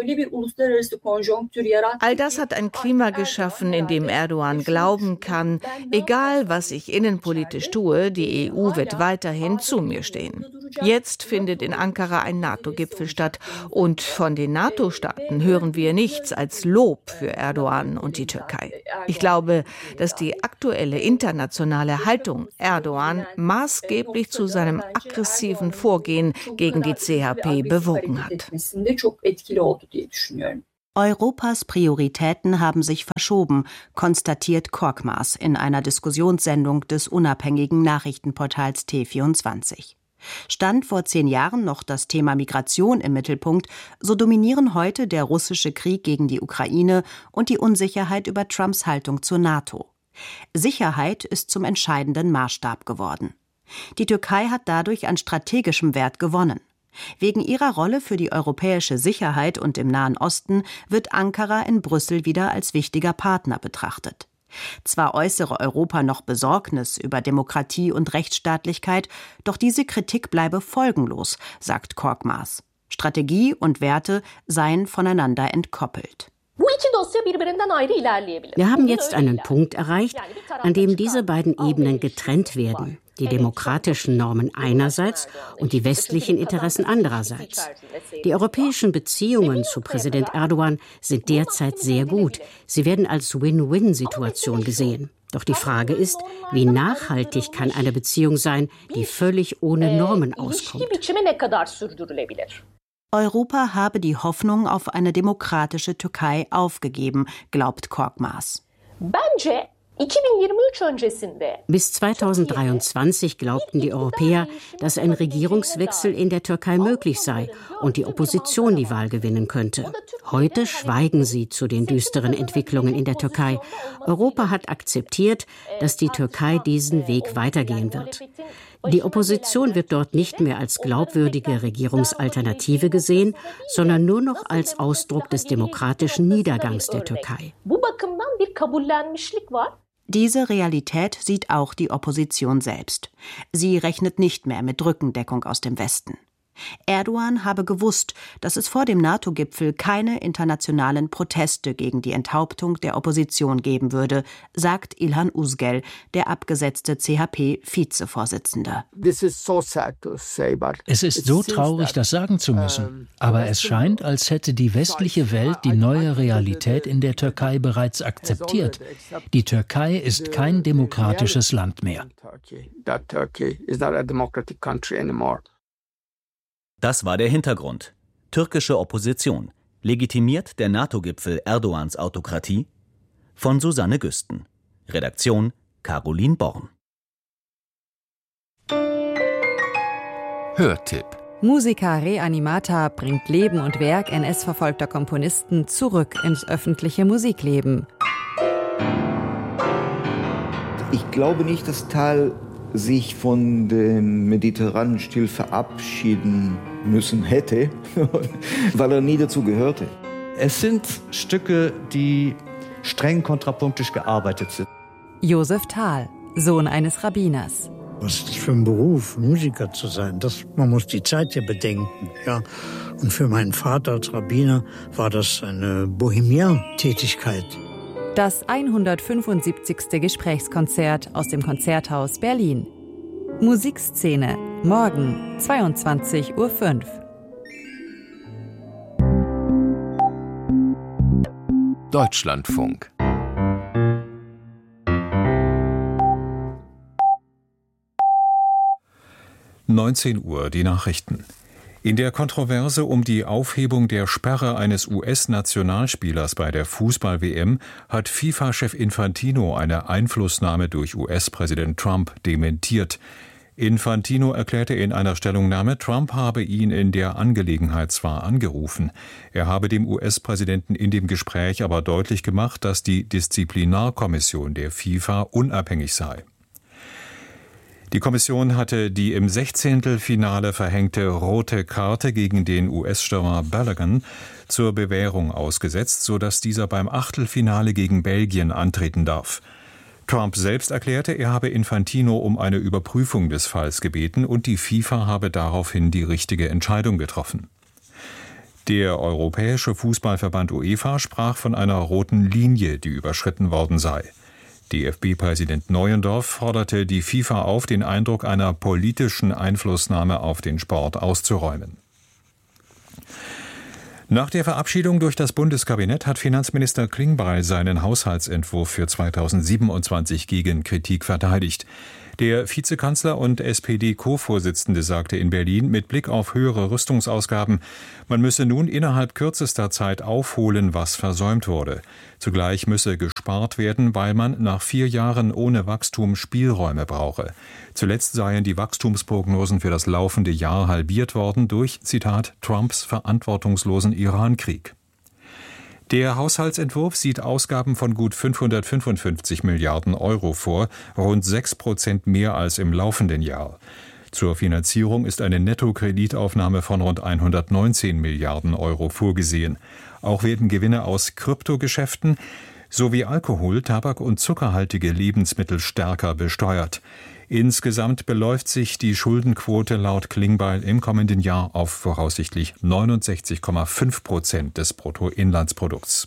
All das hat ein Klima geschaffen, in dem Erdogan glauben kann, egal was ich innenpolitisch tue, die E U wird weiterhin zu mir stehen. Jetzt findet in Ankara ein NATO-Gipfel statt und von den NATO-Staaten hören wir nichts als Lob für Erdogan und die Türkei. Ich glaube, dass die aktuelle internationale Haltung Erdogan maßgeblich zu seinem aggressiven Vorgehen gegen die C H P bewogen hat. Europas Prioritäten haben sich verschoben, konstatiert Korkmaz in einer Diskussionssendung des unabhängigen Nachrichtenportals T vierundzwanzig. Stand vor zehn Jahren noch das Thema Migration im Mittelpunkt, so dominieren heute der russische Krieg gegen die Ukraine und die Unsicherheit über Trumps Haltung zur NATO. Sicherheit ist zum entscheidenden Maßstab geworden. Die Türkei hat dadurch an strategischem Wert gewonnen. Wegen ihrer Rolle für die europäische Sicherheit und im Nahen Osten wird Ankara in Brüssel wieder als wichtiger Partner betrachtet. Zwar äußere Europa noch Besorgnis über Demokratie und Rechtsstaatlichkeit, doch diese Kritik bleibe folgenlos, sagt Korkmaz. Strategie und Werte seien voneinander entkoppelt. Wir haben jetzt einen Punkt erreicht, an dem diese beiden Ebenen getrennt werden. Die demokratischen Normen einerseits und die westlichen Interessen andererseits. Die europäischen Beziehungen zu Präsident Erdogan sind derzeit sehr gut. Sie werden als Win-Win-Situation gesehen. Doch die Frage ist, wie nachhaltig kann eine Beziehung sein, die völlig ohne Normen auskommt? Europa habe die Hoffnung auf eine demokratische Türkei aufgegeben, glaubt Korkmaz. Bis zweitausenddreiundzwanzig glaubten die Europäer, dass ein Regierungswechsel in der Türkei möglich sei und die Opposition die Wahl gewinnen könnte. Heute schweigen sie zu den düsteren Entwicklungen in der Türkei. Europa hat akzeptiert, dass die Türkei diesen Weg weitergehen wird. Die Opposition wird dort nicht mehr als glaubwürdige Regierungsalternative gesehen, sondern nur noch als Ausdruck des demokratischen Niedergangs der Türkei. Diese Realität sieht auch die Opposition selbst. Sie rechnet nicht mehr mit Rückendeckung aus dem Westen. Erdogan habe gewusst, dass es vor dem NATO-Gipfel keine internationalen Proteste gegen die Enthauptung der Opposition geben würde, sagt İlhan Uzgel, der abgesetzte C H P-Vizevorsitzende. Es ist so traurig, das sagen zu müssen. Aber es scheint, als hätte die westliche Welt die neue Realität in der Türkei bereits akzeptiert. Die Türkei ist kein demokratisches Land mehr. Das war der Hintergrund. Türkische Opposition. Legitimiert der NATO-Gipfel Erdogans Autokratie? Von Susanne Güsten. Redaktion Caroline Born. Hörtipp. Musica Reanimata bringt Leben und Werk N S-verfolgter Komponisten zurück ins öffentliche Musikleben. Ich glaube nicht, dass Tal sich von dem mediterranen Stil verabschieden müssen hätte, weil er nie dazu gehörte. Es sind Stücke, die streng kontrapunktisch gearbeitet sind. Josef Tal, Sohn eines Rabbiners. Was ist das für ein Beruf, Musiker zu sein? Das, man muss die Zeit ja bedenken. Ja. Und für meinen Vater als Rabbiner war das eine Bohemian-Tätigkeit. Das hundertfünfundsiebzigste Gesprächskonzert aus dem Konzerthaus Berlin. Musikszene, morgen zweiundzwanzig Uhr fünf. Deutschlandfunk. neunzehn Uhr, die Nachrichten. In der Kontroverse um die Aufhebung der Sperre eines U S-Nationalspielers bei der Fußball-W M hat FIFA-Chef Infantino eine Einflussnahme durch U S-Präsident Trump dementiert. Infantino erklärte in einer Stellungnahme, Trump habe ihn in der Angelegenheit zwar angerufen, er habe dem U S-Präsidenten in dem Gespräch aber deutlich gemacht, dass die Disziplinarkommission der FIFA unabhängig sei. Die Kommission hatte die im Sechzehntelfinale verhängte rote Karte gegen den U S-Stürmer Balogun zur Bewährung ausgesetzt, sodass dieser beim Achtelfinale gegen Belgien antreten darf. Trump selbst erklärte, er habe Infantino um eine Überprüfung des Falls gebeten und die FIFA habe daraufhin die richtige Entscheidung getroffen. Der Europäische Fußballverband UEFA sprach von einer roten Linie, die überschritten worden sei. D F B-Präsident Neuendorf forderte die FIFA auf, den Eindruck einer politischen Einflussnahme auf den Sport auszuräumen. Nach der Verabschiedung durch das Bundeskabinett hat Finanzminister Klingbeil seinen Haushaltsentwurf für zweitausendsiebenundzwanzig gegen Kritik verteidigt. Der Vizekanzler und S P D-Co-Vorsitzende sagte in Berlin mit Blick auf höhere Rüstungsausgaben, man müsse nun innerhalb kürzester Zeit aufholen, was versäumt wurde. Zugleich müsse gespart werden, weil man nach vier Jahren ohne Wachstum Spielräume brauche. Zuletzt seien die Wachstumsprognosen für das laufende Jahr halbiert worden durch, Zitat, Trumps verantwortungslosen Irankrieg. Der Haushaltsentwurf sieht Ausgaben von gut fünfhundertfünfundfünfzig Milliarden Euro vor, rund sechs Prozent mehr als im laufenden Jahr. Zur Finanzierung ist eine Nettokreditaufnahme von rund hundertneunzehn Milliarden Euro vorgesehen. Auch werden Gewinne aus Kryptogeschäften sowie Alkohol, Tabak und zuckerhaltige Lebensmittel stärker besteuert. Insgesamt beläuft sich die Schuldenquote laut Klingbeil im kommenden Jahr auf voraussichtlich neunundsechzig Komma fünf Prozent des Bruttoinlandsprodukts.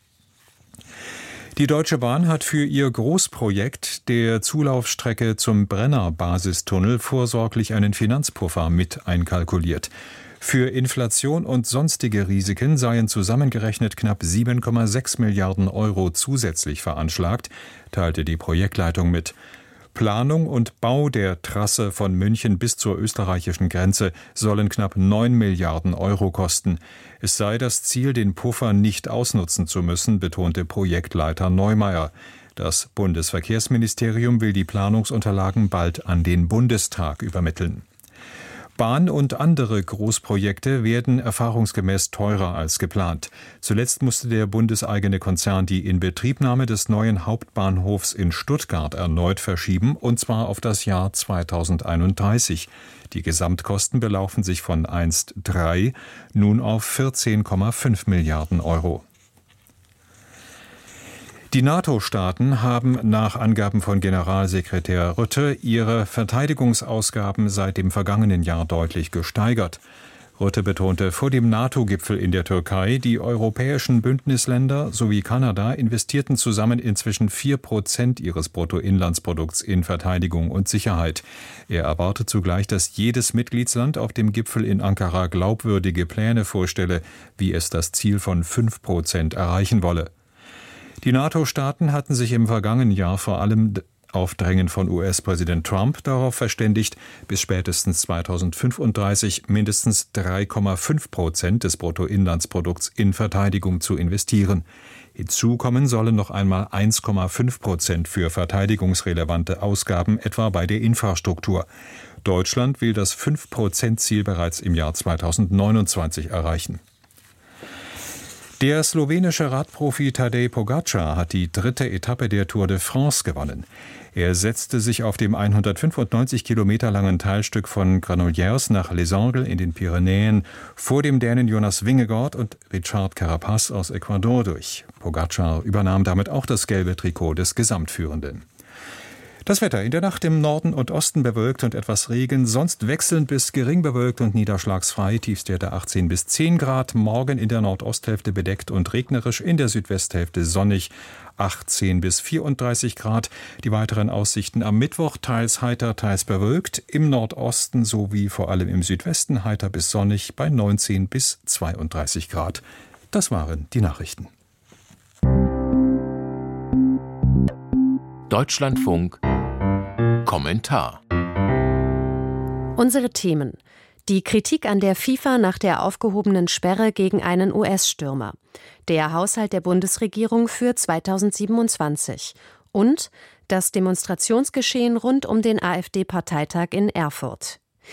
Die Deutsche Bahn hat für ihr Großprojekt der Zulaufstrecke zum Brenner-Basistunnel vorsorglich einen Finanzpuffer mit einkalkuliert. Für Inflation und sonstige Risiken seien zusammengerechnet knapp sieben Komma sechs Milliarden Euro zusätzlich veranschlagt, teilte die Projektleitung mit. Planung und Bau der Trasse von München bis zur österreichischen Grenze sollen knapp neun Milliarden Euro kosten. Es sei das Ziel, den Puffer nicht ausnutzen zu müssen, betonte Projektleiter Neumeier. Das Bundesverkehrsministerium will die Planungsunterlagen bald an den Bundestag übermitteln. Bahn und andere Großprojekte werden erfahrungsgemäß teurer als geplant. Zuletzt musste der bundeseigene Konzern die Inbetriebnahme des neuen Hauptbahnhofs in Stuttgart erneut verschieben, und zwar auf das Jahr zweitausendeinunddreißig. Die Gesamtkosten belaufen sich von einst drei nun auf vierzehn Komma fünf Milliarden Euro. Die NATO-Staaten haben nach Angaben von Generalsekretär Rutte ihre Verteidigungsausgaben seit dem vergangenen Jahr deutlich gesteigert. Rutte betonte vor dem NATO-Gipfel in der Türkei, die europäischen Bündnisländer sowie Kanada investierten zusammen inzwischen vier Prozent ihres Bruttoinlandsprodukts in Verteidigung und Sicherheit. Er erwartet zugleich, dass jedes Mitgliedsland auf dem Gipfel in Ankara glaubwürdige Pläne vorstelle, wie es das Ziel von fünf Prozent erreichen wolle. Die NATO-Staaten hatten sich im vergangenen Jahr vor allem auf Drängen von U S-Präsident Trump darauf verständigt, bis spätestens zweitausendfünfunddreißig mindestens drei Komma fünf Prozent des Bruttoinlandsprodukts in Verteidigung zu investieren. Hinzu kommen sollen noch einmal eins Komma fünf Prozent für verteidigungsrelevante Ausgaben, etwa bei der Infrastruktur. Deutschland will das fünf Prozent Ziel bereits im Jahr zweitausendneunundzwanzig erreichen. Der slowenische Radprofi Tadej Pogačar hat die dritte Etappe der Tour de France gewonnen. Er setzte sich auf dem hundertfünfundneunzig Kilometer langen Teilstück von Granollers nach Les Angles in den Pyrenäen vor dem Dänen Jonas Vingegaard und Richard Carapaz aus Ecuador durch. Pogačar übernahm damit auch das gelbe Trikot des Gesamtführenden. Das Wetter: in der Nacht im Norden und Osten bewölkt und etwas Regen, sonst wechselnd bis gering bewölkt und niederschlagsfrei, Tiefstwerte achtzehn bis zehn Grad, morgen in der Nordosthälfte bedeckt und regnerisch, in der Südwesthälfte sonnig, achtzehn bis vierunddreißig Grad. Die weiteren Aussichten am Mittwoch: teils heiter, teils bewölkt, im Nordosten sowie vor allem im Südwesten heiter bis sonnig bei neunzehn bis zweiunddreißig Grad. Das waren die Nachrichten. Deutschlandfunk Kommentar. Unsere Themen: Die Kritik an der FIFA nach der aufgehobenen Sperre gegen einen U S-Stürmer, der Haushalt der Bundesregierung für zweitausendsiebenundzwanzig und das Demonstrationsgeschehen rund um den AfD-Parteitag in Erfurt.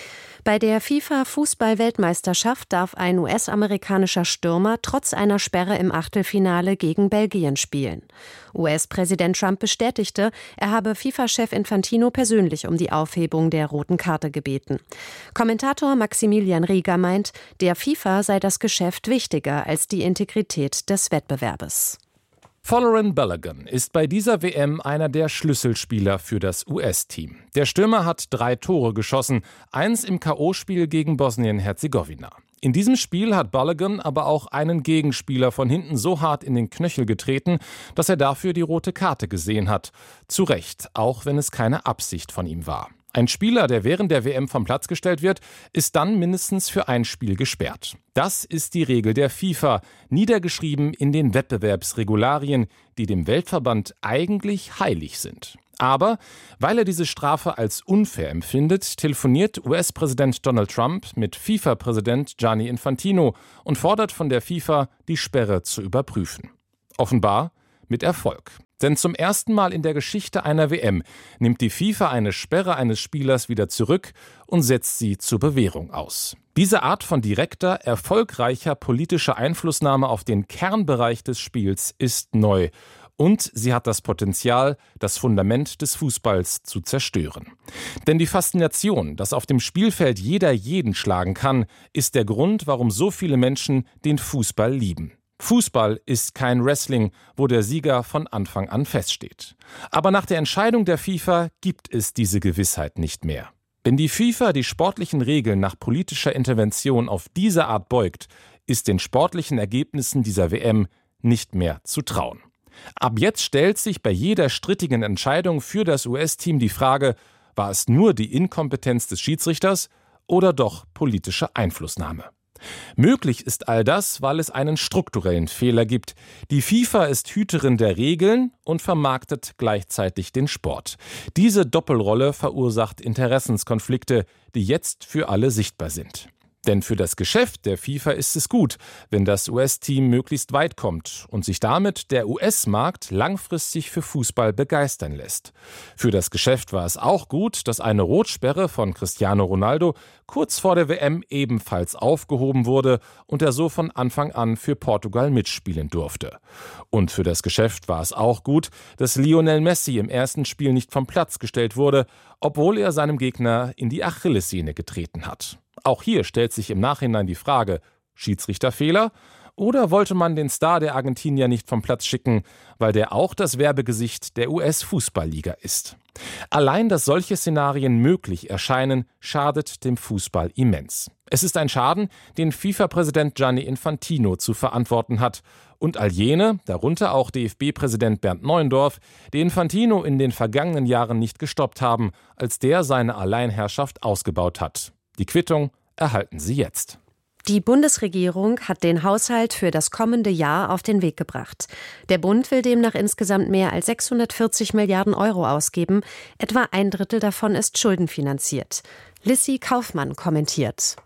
Bei der FIFA-Fußball-Weltmeisterschaft darf ein U S-amerikanischer Stürmer trotz einer Sperre im Achtelfinale gegen Belgien spielen. U S-Präsident Trump bestätigte, er habe FIFA-Chef Infantino persönlich um die Aufhebung der roten Karte gebeten. Kommentator Maximilian Rieger meint, der FIFA sei das Geschäft wichtiger als die Integrität des Wettbewerbes. Folarin Balogun ist bei dieser W M einer der Schlüsselspieler für das U S-Team. Der Stürmer hat drei Tore geschossen, eins im K O-Spiel gegen Bosnien-Herzegowina. In diesem Spiel hat Balogun aber auch einen Gegenspieler von hinten so hart in den Knöchel getreten, dass er dafür die rote Karte gesehen hat. Zu Recht, auch wenn es keine Absicht von ihm war. Ein Spieler, der während der W M vom Platz gestellt wird, ist dann mindestens für ein Spiel gesperrt. Das ist die Regel der FIFA, niedergeschrieben in den Wettbewerbsregularien, die dem Weltverband eigentlich heilig sind. Aber weil er diese Strafe als unfair empfindet, telefoniert U S-Präsident Donald Trump mit FIFA-Präsident Gianni Infantino und fordert von der FIFA, die Sperre zu überprüfen. Offenbar mit Erfolg. Denn zum ersten Mal in der Geschichte einer W M nimmt die FIFA eine Sperre eines Spielers wieder zurück und setzt sie zur Bewährung aus. Diese Art von direkter, erfolgreicher politischer Einflussnahme auf den Kernbereich des Spiels ist neu. Und sie hat das Potenzial, das Fundament des Fußballs zu zerstören. Denn die Faszination, dass auf dem Spielfeld jeder jeden schlagen kann, ist der Grund, warum so viele Menschen den Fußball lieben. Fußball ist kein Wrestling, wo der Sieger von Anfang an feststeht. Aber nach der Entscheidung der FIFA gibt es diese Gewissheit nicht mehr. Wenn die FIFA die sportlichen Regeln nach politischer Intervention auf diese Art beugt, ist den sportlichen Ergebnissen dieser W M nicht mehr zu trauen. Ab jetzt stellt sich bei jeder strittigen Entscheidung für das U S-Team die Frage, war es nur die Inkompetenz des Schiedsrichters oder doch politische Einflussnahme? Möglich ist all das, weil es einen strukturellen Fehler gibt. Die FIFA ist Hüterin der Regeln und vermarktet gleichzeitig den Sport. Diese Doppelrolle verursacht Interessenskonflikte, die jetzt für alle sichtbar sind. Denn für das Geschäft der FIFA ist es gut, wenn das U S-Team möglichst weit kommt und sich damit der U S-Markt langfristig für Fußball begeistern lässt. Für das Geschäft war es auch gut, dass eine Rotsperre von Cristiano Ronaldo kurz vor der W M ebenfalls aufgehoben wurde und er so von Anfang an für Portugal mitspielen durfte. Und für das Geschäft war es auch gut, dass Lionel Messi im ersten Spiel nicht vom Platz gestellt wurde, obwohl er seinem Gegner in die Achillessehne getreten hat. Auch hier stellt sich im Nachhinein die Frage, Schiedsrichterfehler? Oder wollte man den Star der Argentinier nicht vom Platz schicken, weil der auch das Werbegesicht der U S-Fußballliga ist? Allein, dass solche Szenarien möglich erscheinen, schadet dem Fußball immens. Es ist ein Schaden, den FIFA-Präsident Gianni Infantino zu verantworten hat. Und all jene, darunter auch D F B-Präsident Bernd Neuendorf, die Infantino in den vergangenen Jahren nicht gestoppt haben, als der seine Alleinherrschaft ausgebaut hat. Die Quittung erhalten Sie jetzt. Die Bundesregierung hat den Haushalt für das kommende Jahr auf den Weg gebracht. Der Bund will demnach insgesamt mehr als sechshundertvierzig Milliarden Euro ausgeben. Etwa ein Drittel davon ist schuldenfinanziert. Lissy Kaufmann kommentiert.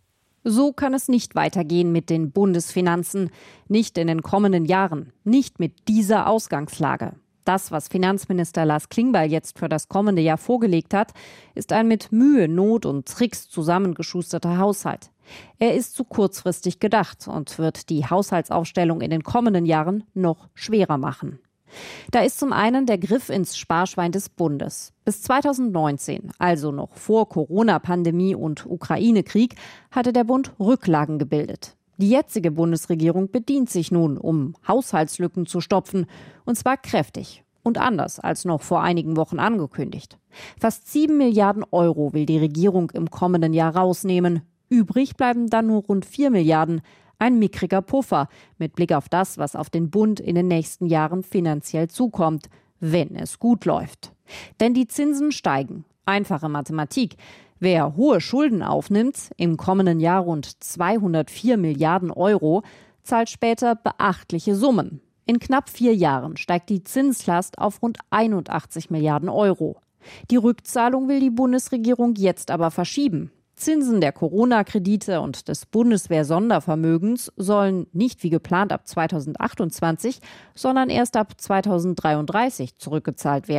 So kann es nicht weitergehen mit den Bundesfinanzen. Nicht in den kommenden Jahren. Nicht mit dieser Ausgangslage. Das, was Finanzminister Lars Klingbeil jetzt für das kommende Jahr vorgelegt hat, ist ein mit Mühe, Not und Tricks zusammengeschusterter Haushalt. Er ist zu kurzfristig gedacht und wird die Haushaltsaufstellung in den kommenden Jahren noch schwerer machen. Da ist zum einen der Griff ins Sparschwein des Bundes. Bis zweitausendneunzehn, also noch vor Corona-Pandemie und Ukraine-Krieg, hatte der Bund Rücklagen gebildet. Die jetzige Bundesregierung bedient sich nun, um Haushaltslücken zu stopfen, und zwar kräftig und anders als noch vor einigen Wochen angekündigt. Fast sieben Milliarden Euro will die Regierung im kommenden Jahr rausnehmen. Übrig bleiben dann nur rund vier Milliarden, ein mickriger Puffer mit Blick auf das, was auf den Bund in den nächsten Jahren finanziell zukommt, wenn es gut läuft. Denn die Zinsen steigen. Einfache Mathematik. Wer hohe Schulden aufnimmt, im kommenden Jahr rund zweihundertvier Milliarden Euro, zahlt später beachtliche Summen. In knapp vier Jahren steigt die Zinslast auf rund einundachtzig Milliarden Euro. Die Rückzahlung will die Bundesregierung jetzt aber verschieben. Zinsen der Corona-Kredite und des Bundeswehr-Sondervermögens sollen nicht wie geplant ab zweitausendachtundzwanzig, sondern erst ab zweitausenddreiunddreißig zurückgezahlt werden.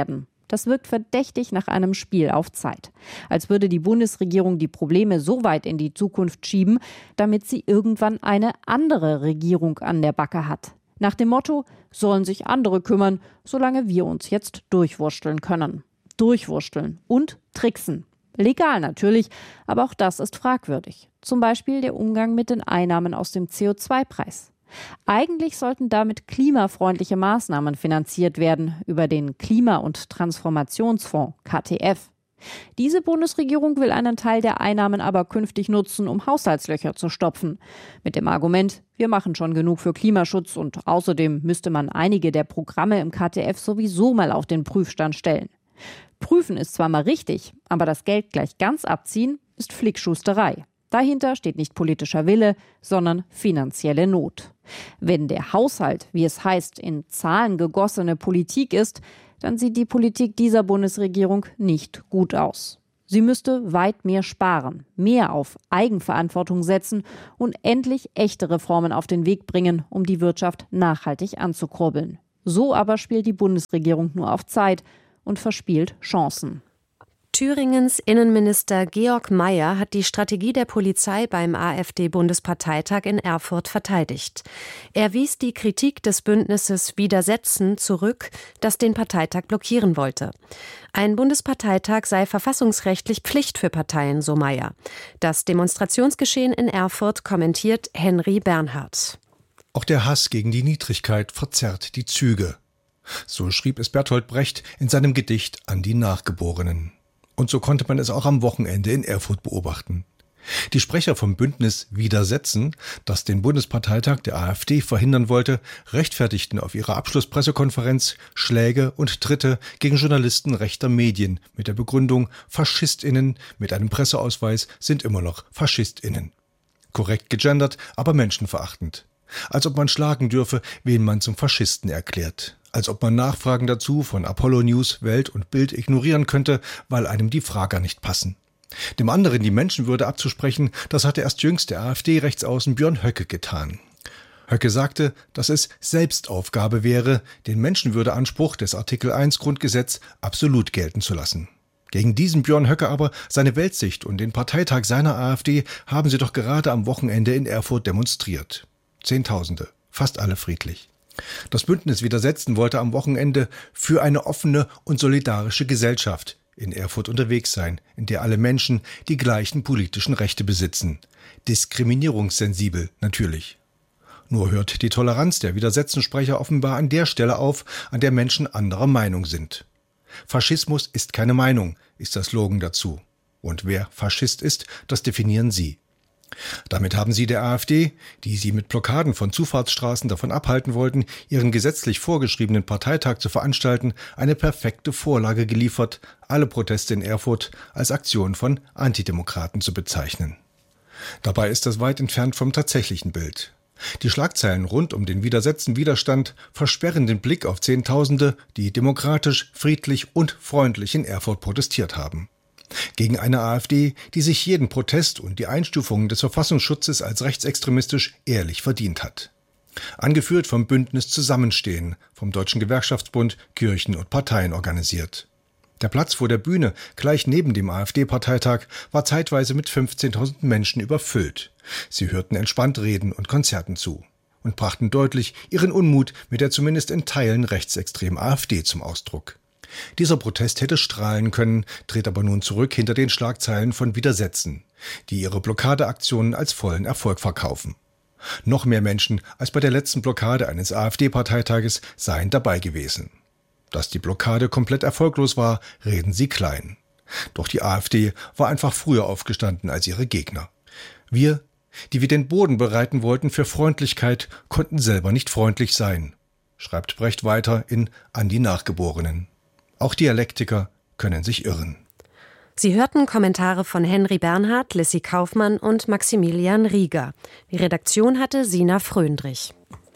Das wirkt verdächtig nach einem Spiel auf Zeit. Als würde die Bundesregierung die Probleme so weit in die Zukunft schieben, damit sie irgendwann eine andere Regierung an der Backe hat. Nach dem Motto, sollen sich andere kümmern, solange wir uns jetzt durchwursteln können. Durchwursteln und tricksen. Legal natürlich, aber auch das ist fragwürdig. Zum Beispiel der Umgang mit den Einnahmen aus dem C O zwei Preis. Eigentlich sollten damit klimafreundliche Maßnahmen finanziert werden über den Klima- und Transformationsfonds K T F. Diese Bundesregierung will einen Teil der Einnahmen aber künftig nutzen, um Haushaltslöcher zu stopfen. Mit dem Argument, wir machen schon genug für Klimaschutz und außerdem müsste man einige der Programme im K T F sowieso mal auf den Prüfstand stellen. Prüfen ist zwar mal richtig, aber das Geld gleich ganz abziehen ist Flickschusterei. Dahinter steht nicht politischer Wille, sondern finanzielle Not. Wenn der Haushalt, wie es heißt, in Zahlen gegossene Politik ist, dann sieht die Politik dieser Bundesregierung nicht gut aus. Sie müsste weit mehr sparen, mehr auf Eigenverantwortung setzen und endlich echte Reformen auf den Weg bringen, um die Wirtschaft nachhaltig anzukurbeln. So aber spielt die Bundesregierung nur auf Zeit und verspielt Chancen. Thüringens Innenminister Georg Mayer hat die Strategie der Polizei beim AfD-Bundesparteitag in Erfurt verteidigt. Er wies die Kritik des Bündnisses Widersetzen zurück, das den Parteitag blockieren wollte. Ein Bundesparteitag sei verfassungsrechtlich Pflicht für Parteien, so Mayer. Das Demonstrationsgeschehen in Erfurt kommentiert Henry Bernhardt. Auch der Hass gegen die Niedrigkeit verzerrt die Züge. So schrieb es Bertolt Brecht in seinem Gedicht An die Nachgeborenen. Und so konnte man es auch am Wochenende in Erfurt beobachten. Die Sprecher vom Bündnis Widersetzen, das den Bundesparteitag der AfD verhindern wollte, rechtfertigten auf ihrer Abschlusspressekonferenz Schläge und Tritte gegen Journalisten rechter Medien mit der Begründung, FaschistInnen mit einem Presseausweis sind immer noch FaschistInnen. Korrekt gegendert, aber menschenverachtend. Als ob man schlagen dürfe, wen man zum Faschisten erklärt. Als ob man Nachfragen dazu von Apollo News, Welt und Bild ignorieren könnte, weil einem die Frager nicht passen. Dem anderen die Menschenwürde abzusprechen, das hatte erst jüngst der AfD-Rechtsaußen Björn Höcke getan. Höcke sagte, dass es Selbstaufgabe wäre, den Menschenwürdeanspruch des Artikel eins Grundgesetz absolut gelten zu lassen. Gegen diesen Björn Höcke aber, seine Weltsicht und den Parteitag seiner AfD haben sie doch gerade am Wochenende in Erfurt demonstriert. Zehntausende, fast alle friedlich. Das Bündnis Widersetzen wollte am Wochenende für eine offene und solidarische Gesellschaft in Erfurt unterwegs sein, in der alle Menschen die gleichen politischen Rechte besitzen. Diskriminierungssensibel natürlich. Nur hört die Toleranz der Widersetzensprecher offenbar an der Stelle auf, an der Menschen anderer Meinung sind. Faschismus ist keine Meinung, ist das Slogan dazu. Und wer Faschist ist, das definieren sie. Damit haben sie der AfD, die sie mit Blockaden von Zufahrtsstraßen davon abhalten wollten, ihren gesetzlich vorgeschriebenen Parteitag zu veranstalten, eine perfekte Vorlage geliefert, alle Proteste in Erfurt als Aktion von Antidemokraten zu bezeichnen. Dabei ist das weit entfernt vom tatsächlichen Bild. Die Schlagzeilen rund um den Widersetzen-Widerstand versperren den Blick auf Zehntausende, die demokratisch, friedlich und freundlich in Erfurt protestiert haben. Gegen eine AfD, die sich jeden Protest und die Einstufungen des Verfassungsschutzes als rechtsextremistisch ehrlich verdient hat. Angeführt vom Bündnis Zusammenstehen, vom Deutschen Gewerkschaftsbund, Kirchen und Parteien organisiert. Der Platz vor der Bühne, gleich neben dem AfD-Parteitag, war zeitweise mit fünfzehntausend Menschen überfüllt. Sie hörten entspannt Reden und Konzerten zu und brachten deutlich ihren Unmut mit der zumindest in Teilen rechtsextremen AfD zum Ausdruck. Dieser Protest hätte strahlen können, tritt aber nun zurück hinter den Schlagzeilen von Widersetzen, die ihre Blockadeaktionen als vollen Erfolg verkaufen. Noch mehr Menschen als bei der letzten Blockade eines AfD-Parteitages seien dabei gewesen. Dass die Blockade komplett erfolglos war, reden sie klein. Doch die AfD war einfach früher aufgestanden als ihre Gegner. Wir, die wir den Boden bereiten wollten für Freundlichkeit, konnten selber nicht freundlich sein, schreibt Brecht weiter in An die Nachgeborenen. Auch Dialektiker können sich irren. Sie hörten Kommentare von Henry Bernhardt, Lissy Kaufmann und Maximilian Rieger. Die Redaktion hatte Sina Fröndrich.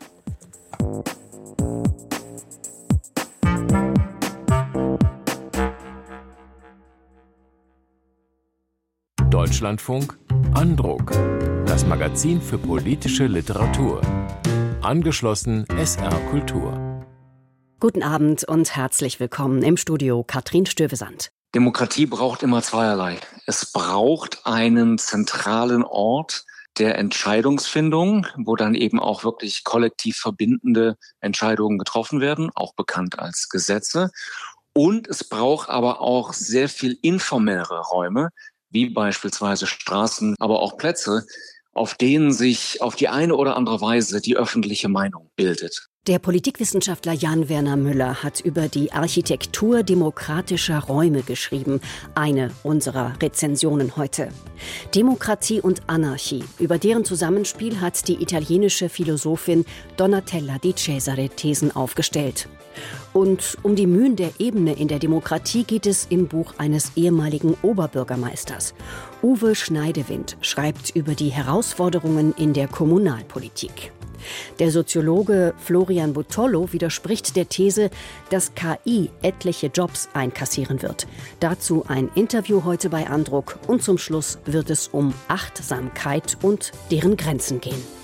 Deutschlandfunk Andruck. Das Magazin für politische Literatur. Angeschlossen S R Kultur. Guten Abend und herzlich willkommen im Studio Katrin Stövesand. Demokratie braucht immer zweierlei. Es braucht einen zentralen Ort der Entscheidungsfindung, wo dann eben auch wirklich kollektiv verbindende Entscheidungen getroffen werden, auch bekannt als Gesetze. Und es braucht aber auch sehr viel informellere Räume, wie beispielsweise Straßen, aber auch Plätze, auf denen sich auf die eine oder andere Weise die öffentliche Meinung bildet. Der Politikwissenschaftler Jan-Werner Müller hat über die Architektur demokratischer Räume geschrieben. Eine unserer Rezensionen heute. Demokratie und Anarchie. Über deren Zusammenspiel hat die italienische Philosophin Donatella Di Cesare Thesen aufgestellt. Und um die Mühen der Ebene in der Demokratie geht es im Buch eines ehemaligen Oberbürgermeisters. Uwe Schneidewind schreibt über die Herausforderungen in der Kommunalpolitik. Der Soziologe Florian Butollo widerspricht der These, dass K I etliche Jobs einkassieren wird. Dazu ein Interview heute bei Andruck und zum Schluss wird es um Achtsamkeit und deren Grenzen gehen.